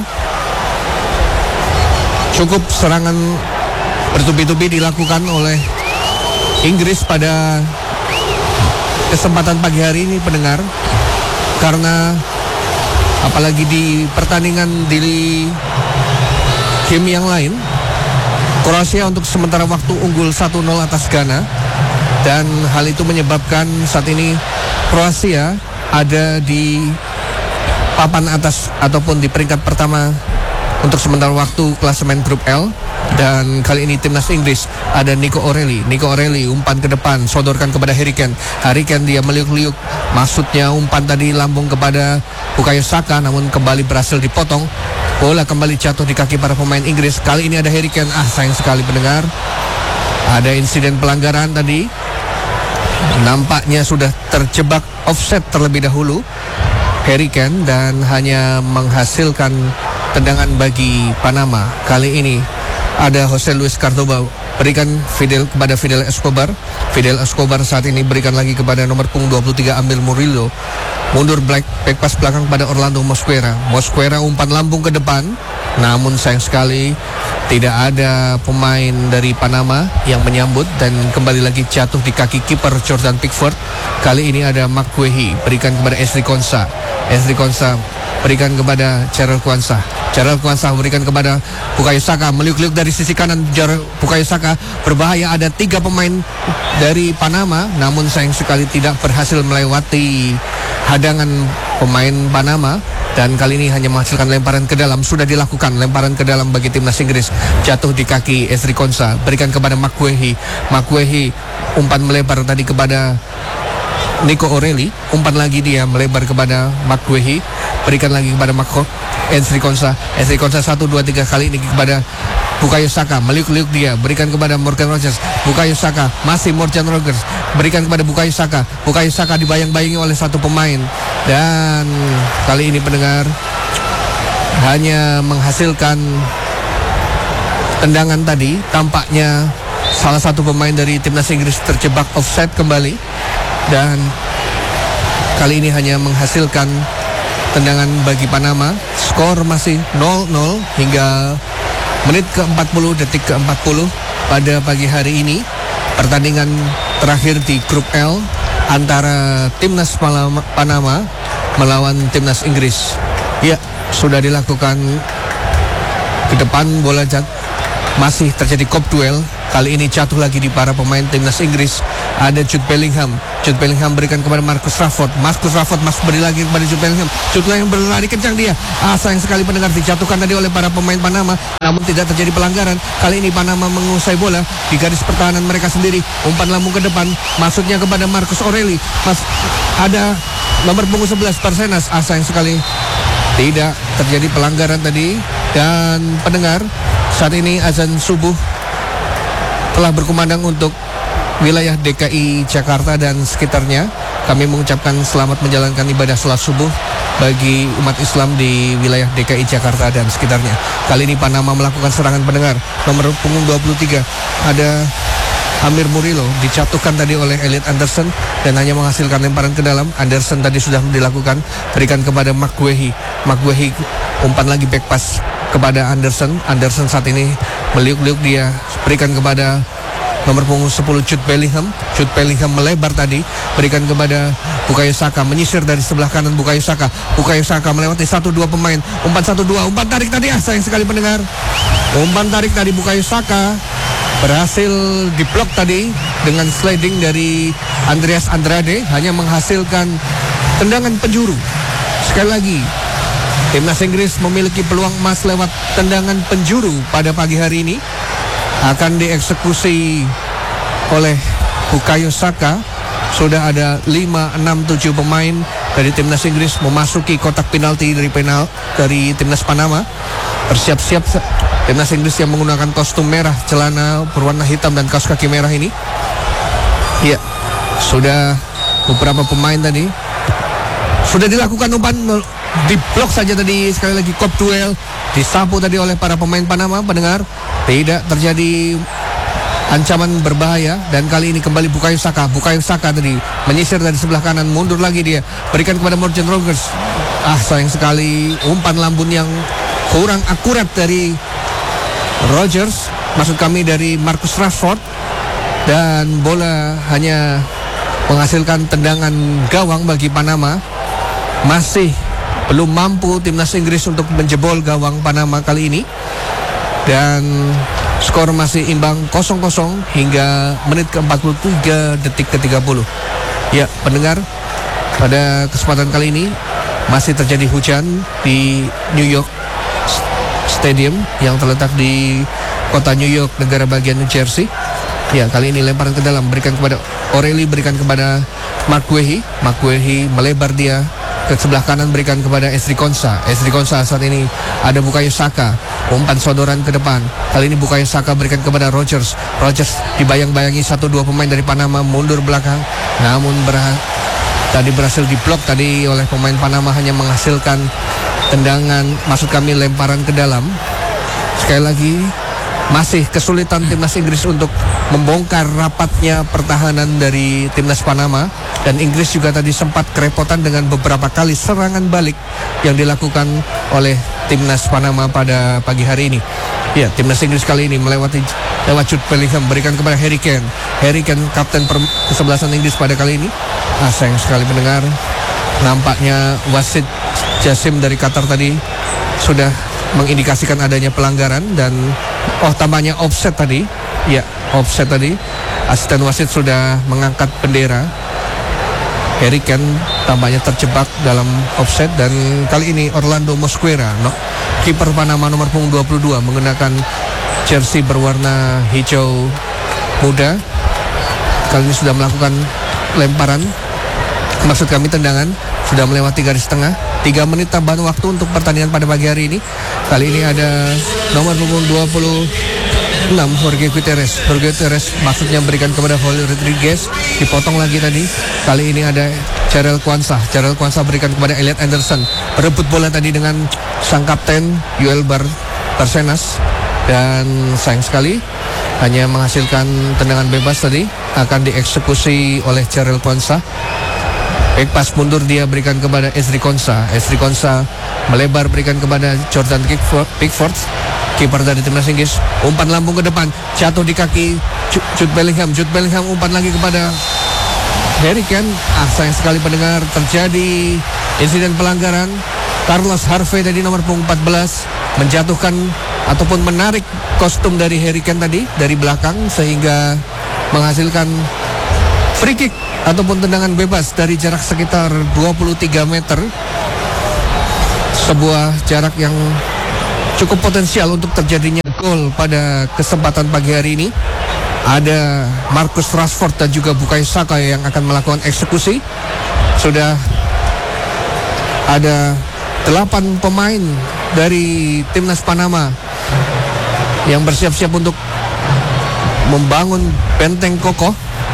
Cukup serangan bertubi-tubi dilakukan oleh Inggris pada kesempatan pagi hari ini, pendengar, karena apalagi di pertandingan di game yang lain, Kroasia untuk sementara waktu unggul satu nol atas Ghana, dan hal itu menyebabkan saat ini Kroasia ada di papan atas ataupun di peringkat pertama untuk sementara waktu klasemen grup L. Dan kali ini timnas Inggris ada Nico O'Reilly. Nico O'Reilly umpan ke depan, sodorkan kepada Harry Kane. Harry Kane dia meliuk-liuk, maksudnya umpan tadi lambung kepada Bukayo Saka, namun kembali berhasil dipotong. Bola kembali jatuh di kaki para pemain Inggris. Kali ini ada Harry Kane. Ah, sayang sekali pendengar, ada insiden pelanggaran tadi. Nampaknya sudah terjebak offset terlebih dahulu Harry Kane dan hanya menghasilkan tendangan bagi Panama. Kali ini ada Jose Luis Cordoba, berikan Fidel kepada Fidel Escobar. Fidel Escobar saat ini berikan lagi kepada nomor punggung dua puluh tiga Ambil Murillo. Mundur black, back pass belakang pada Orlando Mosquera. Mosquera umpan lambung ke depan, namun sayang sekali tidak ada pemain dari Panama yang menyambut dan kembali lagi jatuh di kaki kiper Jordan Pickford. Kali ini ada Makwehi, berikan kepada Ezri Konsa. Ezri Konsa berikan kepada Jarell Quansah. Jarell Quansah berikan kepada Bukayo Saka, meliuk-liuk dari sisi kanan. Jarell Bukayo Saka berbahaya, ada tiga pemain dari Panama, namun sayang sekali tidak berhasil melewati hadangan pemain Panama. Dan kali ini hanya menghasilkan lemparan ke dalam. Sudah dilakukan lemparan ke dalam bagi timnas Inggris, jatuh di kaki Ezri Konsa, berikan kepada Makwehi. Makwehi umpan melebar tadi kepada Nico O'Reilly, umpan lagi dia melebar kepada Makwehi, berikan lagi kepada Mako Ezri Konsa. Ezri Konsa satu dua tiga kali ini kepada Bukayo Saka meliuk-liuk dia, berikan kepada Morgan Rogers. Bukayo Saka, masih Morgan Rogers, berikan kepada Bukayo Saka. Bukayo Saka dibayang-bayangi oleh satu pemain. Dan kali ini pendengar hanya menghasilkan tendangan tadi. Tampaknya salah satu pemain dari timnas Inggris terjebak offside kembali. Dan kali ini hanya menghasilkan tendangan bagi Panama. Skor masih nol nol hingga menit ke empat puluh, detik ke empat puluh pada pagi hari ini. Pertandingan terakhir di grup L antara timnas Panama melawan timnas Inggris. Ya, sudah dilakukan ke depan bola jat. Masih terjadi kop duel. Kali ini jatuh lagi di para pemain timnas Inggris. Ada Jude Bellingham. Jude Bellingham berikan kepada Marcus Rashford. Marcus Rashford masih beri lagi kepada Jude Bellingham. Jude Bellingham berlari kencang dia. Ah, sayang sekali pendengar, dijatuhkan tadi oleh para pemain Panama. Namun tidak terjadi pelanggaran. Kali ini Panama menguasai bola di garis pertahanan mereka sendiri. Umpan lambung ke depan. Maksudnya kepada Marcus Aureli. Mas, ada nomor punggung sebelas Persenas. Ah, sayang sekali tidak terjadi pelanggaran tadi. Dan pendengar, saat ini azan subuh telah berkumandang untuk wilayah D K I Jakarta dan sekitarnya. Kami mengucapkan selamat menjalankan ibadah salat subuh bagi umat Islam di wilayah D K I Jakarta dan sekitarnya. Kali ini Panama melakukan serangan pendengar. Nomor punggung dua puluh tiga ada Amir Murillo, dijatuhkan tadi oleh Elliot Anderson dan hanya menghasilkan lemparan ke dalam. Anderson tadi sudah dilakukan, berikan kepada Mark Guehi. Mark Guehi umpan lagi back pass kepada Anderson. Anderson saat ini meliuk-liuk dia, berikan kepada nomor punggung sepuluh Jude Bellingham. Jude Bellingham melebar tadi, berikan kepada Bukayo Saka, menyisir dari sebelah kanan Bukayo Saka. Bukayo Saka melewati satu dua pemain, umpan satu dua, umpan tarik tadi, ah sayang sekali pendengar. Umpan tarik tadi Bukayo Saka berhasil diblok tadi dengan sliding dari Andreas Andrade, hanya menghasilkan tendangan penjuru. Sekali lagi, timnas Inggris memiliki peluang emas lewat tendangan penjuru pada pagi hari ini. Akan dieksekusi oleh Bukayo Saka. Sudah ada lima, enam, tujuh pemain dari timnas Inggris memasuki kotak penalti dari penal dari timnas Panama. Bersiap-siap timnas Inggris yang menggunakan kostum merah, celana berwarna hitam dan kaos kaki merah ini. Ya, sudah beberapa pemain tadi sudah dilakukan umpan, diblok saja tadi. Sekali lagi kop duel disapu tadi oleh para pemain Panama. Pendengar, tidak terjadi ancaman berbahaya. Dan kali ini kembali Bukayo Saka. Bukayo Saka tadi menyisir dari sebelah kanan, mundur lagi dia, berikan kepada Morgan Rogers. Ah, sayang sekali umpan lambun yang kurang akurat dari Rogers, maksud kami dari Marcus Rashford. Dan bola hanya menghasilkan tendangan gawang bagi Panama. Masih belum mampu timnas Inggris untuk menjebol gawang Panama kali ini. Dan skor masih imbang kosong kosong hingga menit ke empat puluh tiga, detik ke tiga puluh. Ya, pendengar, pada kesempatan kali ini masih terjadi hujan di New York Stadium yang terletak di kota New York, negara bagian New Jersey. Ya, kali ini lemparan ke dalam, berikan kepada Aureli, berikan kepada Mark Guehi. Mark Guehi melebar dia ke sebelah kanan, berikan kepada Ezri Konsa. Ezri Konsa saat ini ada Bukayo Saka, umpan sodoran ke depan. Kali ini Bukayo Saka berikan kepada Rogers. Rogers dibayang-bayangi satu dua pemain dari Panama, mundur belakang, namun berha tadi berhasil diblok tadi oleh pemain Panama, hanya menghasilkan tendangan, maksud kami lemparan ke dalam. Sekali lagi, masih kesulitan timnas Inggris untuk membongkar rapatnya pertahanan dari timnas Panama. Dan Inggris juga tadi sempat kerepotan dengan beberapa kali serangan balik yang dilakukan oleh timnas Panama pada pagi hari ini. Ya, timnas Inggris kali ini melewati lewat Jude Bellingham, berikan kepada Harry Kane. Harry Kane, kapten kesebelasan Inggris pada kali ini. Ah, sayang sekali pendengar, nampaknya wasit Jasim dari Qatar tadi sudah mengindikasikan adanya pelanggaran. Dan oh, tambahnya offset tadi. Ya, offset tadi. Asisten wasit sudah mengangkat bendera. Harry Kane tampaknya terjebak dalam offset. Dan kali ini Orlando Mosquera, no, kiper Panama nomor punggung dua puluh dua, mengenakan jersey berwarna hijau muda, kali ini sudah melakukan lemparan, maksud kami tendangan, sudah melewati garis tengah. Tiga menit tambahan waktu untuk pertandingan pada pagi hari ini. Kali ini ada nomor punggung dua puluh enam Jorge Gutierrez. Jorge Gutierrez maksudnya berikan kepada Holly Rodriguez. Dipotong lagi tadi. Kali ini ada Jarrell Kwanzaa. Jarrell Kwanzaa berikan kepada Elliot Anderson. Berebut bola tadi dengan sang kapten Yoel Bar Barcenas. Dan sayang sekali hanya menghasilkan tendangan bebas tadi. Akan dieksekusi oleh Jarrell Kwanzaa. Back pass mundur dia berikan kepada Ezri Konsa. Ezri Konsa melebar berikan kepada Jordan Pickford, Pickford kiper dari timnas Inggris. Umpan lambung ke depan, jatuh di kaki Jude Bellingham. Jude Bellingham umpan lagi kepada Harry Kane. Ah, sayang sekali pendengar, terjadi insiden pelanggaran. Carlos Harvey tadi nomor punggung empat belas menjatuhkan ataupun menarik kostum dari Harry Kane tadi dari belakang sehingga menghasilkan free kick ataupun tendangan bebas dari jarak sekitar dua puluh tiga meter. Sebuah jarak yang cukup potensial untuk terjadinya gol pada kesempatan pagi hari ini. Ada Marcus Rashford dan juga Bukayo Saka yang akan melakukan eksekusi. Sudah ada delapan pemain dari timnas Panama yang bersiap-siap untuk membangun benteng kokoh.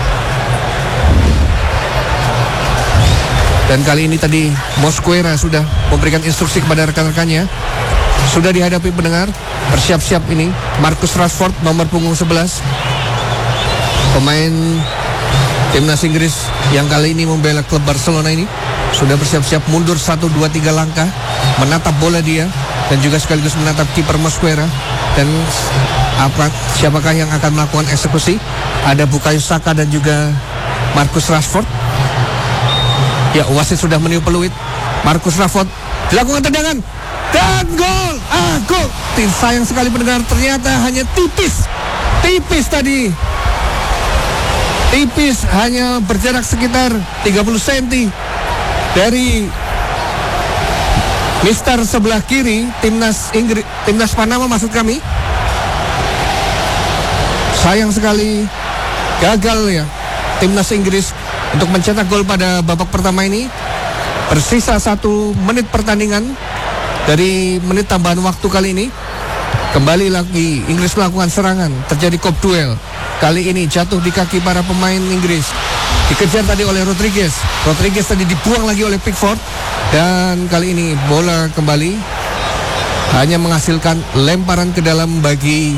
Dan kali ini tadi Mosquera sudah memberikan instruksi kepada rekan-rekannya. Sudah dihadapi pendengar. Bersiap-siap ini Marcus Rashford nomor punggung sebelas. Pemain timnas Inggris yang kali ini membela klub Barcelona ini sudah bersiap-siap mundur satu dua tiga langkah, menatap bola dia dan juga sekaligus menatap kiper Mosquera. Dan apa siapakah yang akan melakukan eksekusi? Ada Bukayo Saka dan juga Marcus Rashford. Ya, wasit sudah meniup peluit. Marcus Rashford dilakukan tendangan dan gol. Ah, gol. Tim sayang sekali pendengar, ternyata hanya tipis. Tipis tadi. Tipis, hanya berjarak sekitar tiga puluh sentimeter dari Mister sebelah kiri timnas Inggris, timnas Panama maksud kami. Sayang sekali gagal ya timnas Inggris untuk mencetak gol pada babak pertama ini. Bersisa satu menit pertandingan dari menit tambahan waktu kali ini. Kembali lagi Inggris melakukan serangan. Terjadi kop duel. Kali ini jatuh di kaki para pemain Inggris. Dikejar tadi oleh Rodriguez. Rodriguez tadi dibuang lagi oleh Pickford. Dan kali ini bola kembali hanya menghasilkan lemparan ke dalam bagi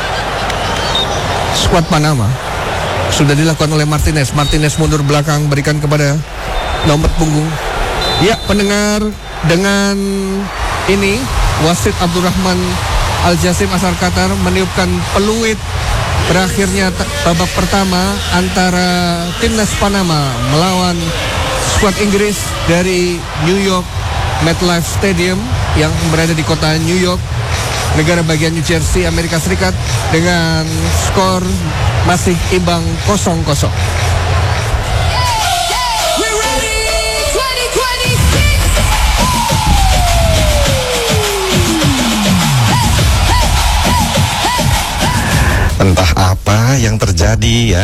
skuad Panama. Sudah dilakukan oleh Martinez. Martinez mundur belakang berikan kepada nomor punggung. Ya, pendengar, dengan ini wasit Abdurrahman Al-Jasim Asar Qatar meniupkan peluit berakhirnya babak pertama antara timnas Panama melawan skuad Inggris dari New York MetLife Stadium yang berada di kota New York, negara bagian New Jersey, Amerika Serikat, dengan skor masih imbang kosong kosong. Entah apa yang terjadi ya.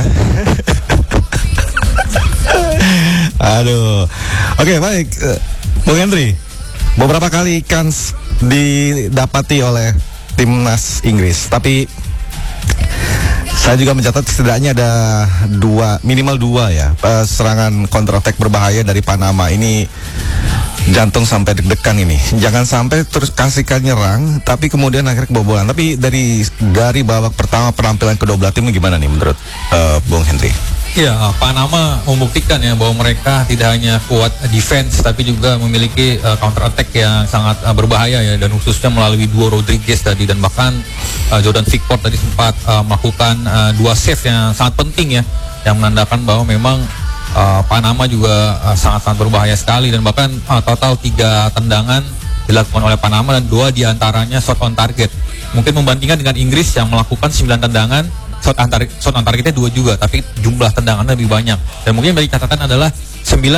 Aduh. Oke, baik, Bung Henry. Beberapa kali kans didapati oleh timnas Inggris, tapi saya juga mencatat setidaknya ada dua, minimal dua ya, serangan counter attack berbahaya dari Panama ini. Jantung sampai deg-degan ini. Jangan sampai terus kasihkan nyerang, tapi kemudian akhirnya kebobolan. Tapi dari dari babak pertama penampilan kedua belah tim gimana nih menurut uh, Bung Henry? Ya, Panama membuktikan ya bahwa mereka tidak hanya kuat defense, tapi juga memiliki uh, counter attack yang sangat uh, berbahaya ya, dan khususnya melalui duo Rodriguez tadi, dan bahkan uh, Jordan Pickford tadi sempat uh, melakukan uh, dua save yang sangat penting ya, yang menandakan bahwa memang Uh, Panama juga uh, sangat-sangat berbahaya sekali, dan bahkan uh, total tiga tendangan dilakukan oleh Panama dan dua diantaranya shot on target. Mungkin membandingkan dengan Inggris yang melakukan sembilan tendangan, shot on, tar- shot on targetnya dua juga, tapi jumlah tendangannya lebih banyak. Dan mungkin bagi catatan adalah sembilan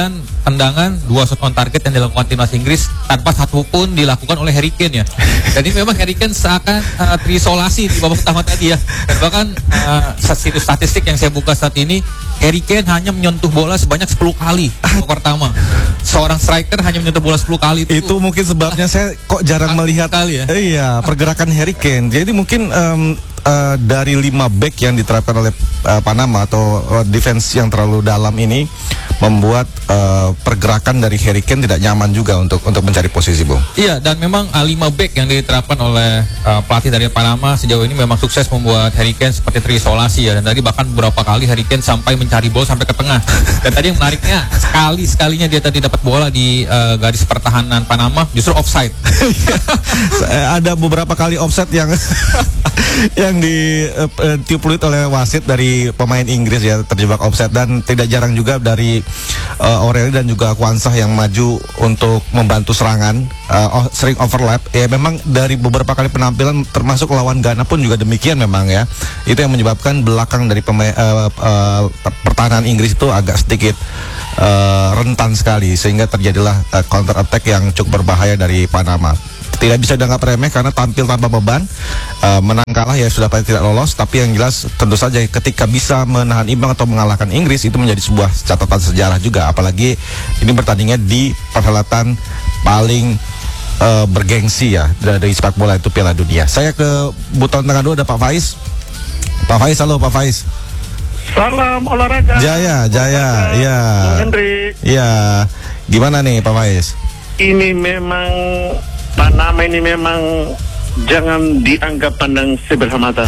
tendangan, dua shot on target yang dilakukan timnas Inggris tanpa satu pun dilakukan oleh Harry Kane ya. Jadi memang Harry Kane seakan uh, terisolasi di babak pertama tadi ya. Dan bahkan uh, situs statistik yang saya buka saat ini, Harry Kane hanya menyentuh bola sebanyak sepuluh kali babak pertama. Seorang striker hanya menyentuh bola sepuluh kali itu. Itu mungkin sebabnya saya kok jarang melihat kali ya. Iya, pergerakan Harry Kane. Jadi mungkin um, uh, dari lima back yang diterapkan oleh uh, Panama atau uh, defense yang terlalu dalam ini membuat uh, pergerakan dari Harry Kane tidak nyaman juga untuk untuk mencari posisi, Bung. Iya, dan memang uh, lima back yang diterapkan oleh uh, pelatih dari Panama sejauh ini memang sukses membuat Harry Kane seperti terisolasi ya. Dan tadi bahkan beberapa kali Harry Kane sampai mencari bola sampai ke tengah. Dan tadi yang menariknya sekali-sekalinya dia tadi dapat bola di uh, garis pertahanan Panama justru offside. Ada beberapa kali offside yang yang di uh, tiup peluit oleh wasit dari pemain Inggris ya, terjebak offside. Dan tidak jarang juga dari uh, O'Reilly dan juga Kwanzaa yang maju untuk membantu serangan, uh, oh, sering overlap. Ya memang dari beberapa kali penampilan termasuk lawan Ghana pun juga demikian memang ya. Itu yang menyebabkan belakang dari pemain uh, uh, pertahanan Inggris itu agak sedikit uh, rentan sekali, sehingga terjadilah uh, counter attack yang cukup berbahaya dari Panama. Tidak bisa dianggap remeh karena tampil tanpa beban, uh, menang kalah ya sudah pasti tidak lolos. Tapi yang jelas tentu saja ketika bisa menahan imbang atau mengalahkan Inggris itu menjadi sebuah catatan sejarah juga. Apalagi ini bertandingnya di perhelatan paling uh, bergengsi ya dari sepak bola, itu Piala Dunia. Saya ke buton tengah dulu, ada Pak Faiz. Pak Faiz, halo Pak Faiz. Salam olahraga. Jaya, Jaya, iya. Henry. Iya. Gimana nih Pak Faiz? Ini memang Panama ini memang jangan dianggap pandang sebelah mata.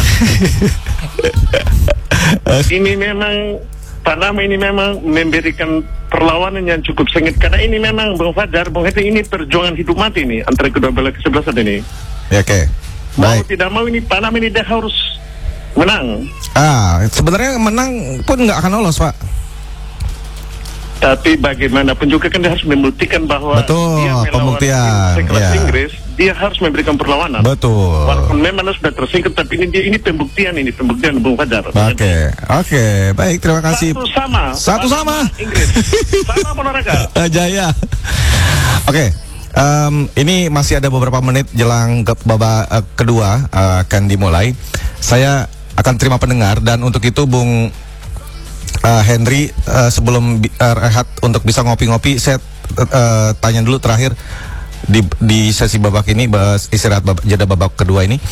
Ini memang Panama ini memang memberikan perlawanan yang cukup sengit, karena ini memang Bung Fajar, Bung Heti, ini perjuangan hidup mati ini antara kedua belah kesebelasan ini. Ya, oke. Okay. Mau Baik. tidak mau ini Panama ini dia harus menang. Ah, sebenarnya menang pun nggak akan lolos, Pak. Tapi bagaimanapun juga kan dia harus membuktikan bahwa betul, dia melawan pembuktian sekelas ya. Inggris, dia harus memberikan perlawanan. Betul. Walaupun memang sudah tersingkir, tapi ini dia ini pembuktian ini pembuktian Bung Fajar. Oke, okay. oke, okay. Baik, terima kasih. Satu sama. Satu sama. Inggris. Sama olahraga. Jaya. Oke. Okay. Um, ini masih ada beberapa menit jelang ke babak uh, kedua uh, akan dimulai. Saya akan terima pendengar, dan untuk itu Bung Uh, Henry, uh, sebelum uh, rehat untuk bisa ngopi-ngopi, saya uh, tanya dulu terakhir di, di sesi babak ini, istirahat babak, jeda babak kedua ini,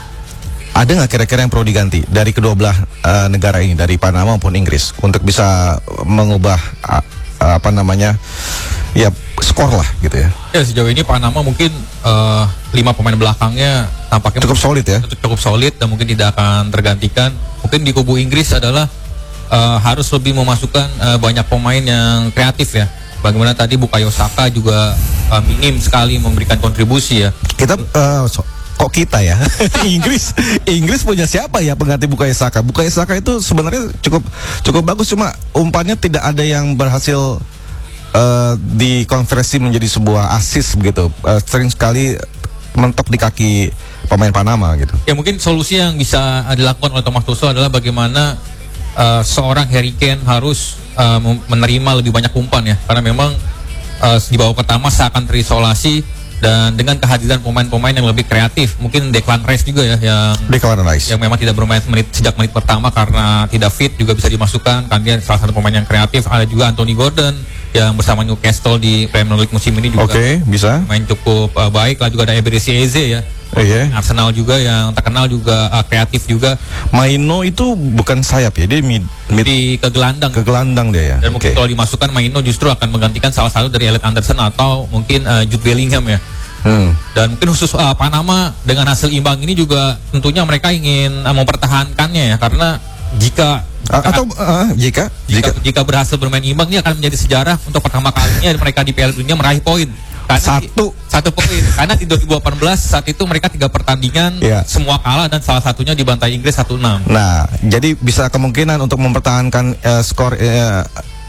ada nggak kira-kira yang perlu diganti dari kedua belah uh, negara ini, dari Panama maupun Inggris, untuk bisa mengubah uh, uh, apa namanya, ya skor lah gitu ya? Ya, sejauh ini Panama mungkin uh, lima pemain belakangnya tampaknya cukup solid ya, cukup solid dan mungkin tidak akan tergantikan. Mungkin di kubu Inggris adalah Uh, harus lebih memasukkan uh, banyak pemain yang kreatif ya. Bagaimana tadi Bukayo Saka juga uh, minim sekali memberikan kontribusi ya. Kita uh, so, kok kita ya? Inggris, Inggris punya siapa ya pengganti Bukayo Saka? Bukayo Saka itu sebenarnya cukup cukup bagus, cuma umpannya tidak ada yang berhasil uh, dikonversi menjadi sebuah assist begitu. Uh, sering sekali mentok di kaki pemain Panama gitu. Ya, mungkin solusi yang bisa dilakukan oleh Thomas Tuchel adalah bagaimana Uh, seorang Harry Kane harus uh, menerima lebih banyak umpan ya, karena memang uh, di babak pertama seakan terisolasi, dan dengan kehadiran pemain-pemain yang lebih kreatif, mungkin Declan Rice juga ya yang Declan Rice yang memang tidak bermain menit sejak menit pertama karena tidak fit juga bisa dimasukkan, kan dia salah satu pemain yang kreatif. Ada juga Anthony Gordon yang bersama Newcastle di Premier League musim ini juga okay, bisa main cukup uh, baik lah. Juga ada Eberechi Eze ya. Oh, yeah. Arsenal juga yang terkenal juga uh, kreatif juga. Maino itu bukan sayap ya, dia mid, mid di ke gelandang. Ke gelandang dia ya. Dan mungkin okay. kalau dimasukkan Maino justru akan menggantikan salah satu dari Elliot Anderson atau mungkin uh, Jude Bellingham ya. Hmm. Dan mungkin khusus uh, Panama dengan hasil imbang ini juga tentunya mereka ingin uh, mempertahankannya ya, karena jika A atau uh, jika, jika jika berhasil bermain imbang, ini akan menjadi sejarah untuk pertama kalinya mereka di Piala Dunia meraih poin. Karena satu satu poin, karena di dua ribu delapan belas saat itu mereka tiga pertandingan yeah. semua kalah dan salah satunya dibantai Inggris satu enam. Nah, jadi bisa kemungkinan untuk mempertahankan uh, skor uh,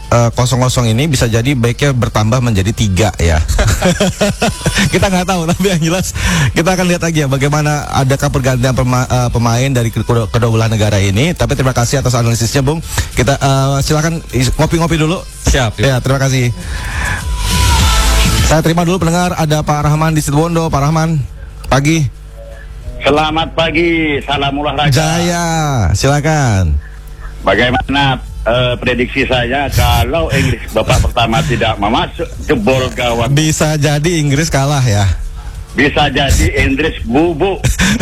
uh, kosong-kosong ini bisa jadi backnya bertambah menjadi tiga ya. Kita nggak tahu, tapi yang jelas kita akan lihat lagi ya bagaimana adakah pergantian pema, uh, pemain dari kedua, kedua belah negara ini. Tapi terima kasih atas analisisnya, Bung. Kita uh, silakan ngopi-ngopi dulu. Siap. Ya, terima kasih. Saya terima dulu pendengar, ada Pak Rahman di Situbondo. Pak Rahman, pagi. Selamat pagi, salam olahraga. Jaya, silakan. Bagaimana uh, prediksi saya kalau Inggris babak pertama tidak memasuk jebol gawang? Bisa jadi Inggris kalah ya. Bisa jadi Inggris bubuk.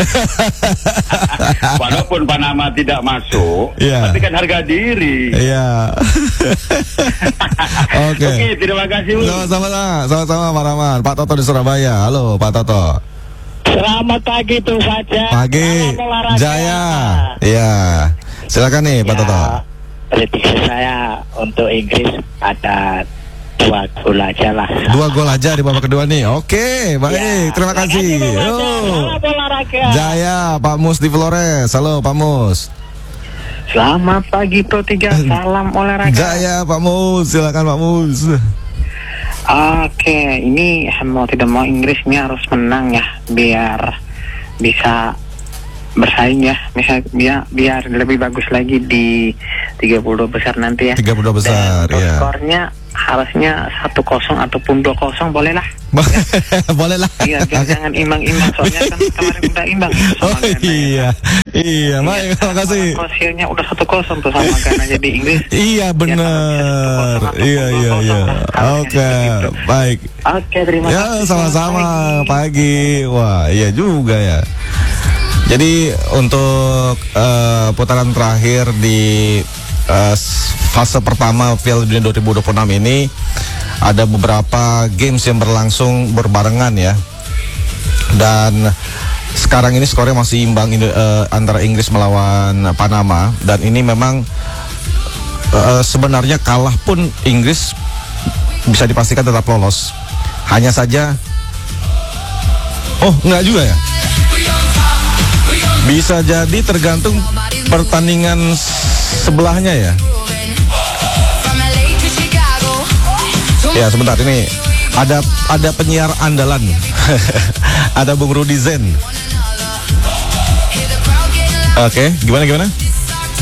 Walaupun Panama tidak masuk, yeah. tapi kan harga diri. Iya. Oke. Oke, terima kasih. Sama-sama, sama-sama Pak Rahman. Pak Toto di Surabaya. Halo Pak Toto. Selamat pagi tuh saja. Pagi. Jaya. Iya. Silakan nih Pak ya, Toto. Prediksi saya untuk Inggris ada dua gol aja lah. Dua gol aja di babak kedua nih. Oke, baik. Ya, terima kasih. Oh. Salam olahraga. Jaya, Pak Mus di Flores. Halo Pak Mus. Selamat pagi Pro tiga. Salam olahraga. Jaya, Pak Mus. Silakan Pak Mus. Oke, ini mau tidak mau Inggris ini harus menang ya, biar bisa bersaing ya, misal biar biar lebih bagus lagi di tiga puluh dua besar nanti ya. tiga puluh dua besar. Dan ya. skornya harusnya satu kosong ataupun dua kosong boleh lah. Boleh lah. Iya, Okay. jangan imbang-imbang soalnya kan kemarin udah imbang ya, sama Oh Ghana, iya, ya. iya, baik, terima kasih. Kroasianya udah satu kosong tuh sama Ghana jadi Inggris. Iya benar, iya iya iya. Oke, baik. Oke, terima Ya kasih. sama-sama pagi. Wah iya juga ya. Jadi untuk uh, putaran terakhir di uh, fase pertama Piala Dunia dua ribu dua puluh enam ini ada beberapa games yang berlangsung berbarengan ya. Dan sekarang ini skornya masih imbang uh, antara Inggris melawan Panama, dan ini memang uh, sebenarnya kalah pun Inggris bisa dipastikan tetap lolos. Hanya saja oh enggak juga ya. Bisa jadi tergantung pertandingan sebelahnya ya. Ya sebentar, ini ada ada penyiar andalan. Ada Bung Rudi Zen. Oke, gimana gimana?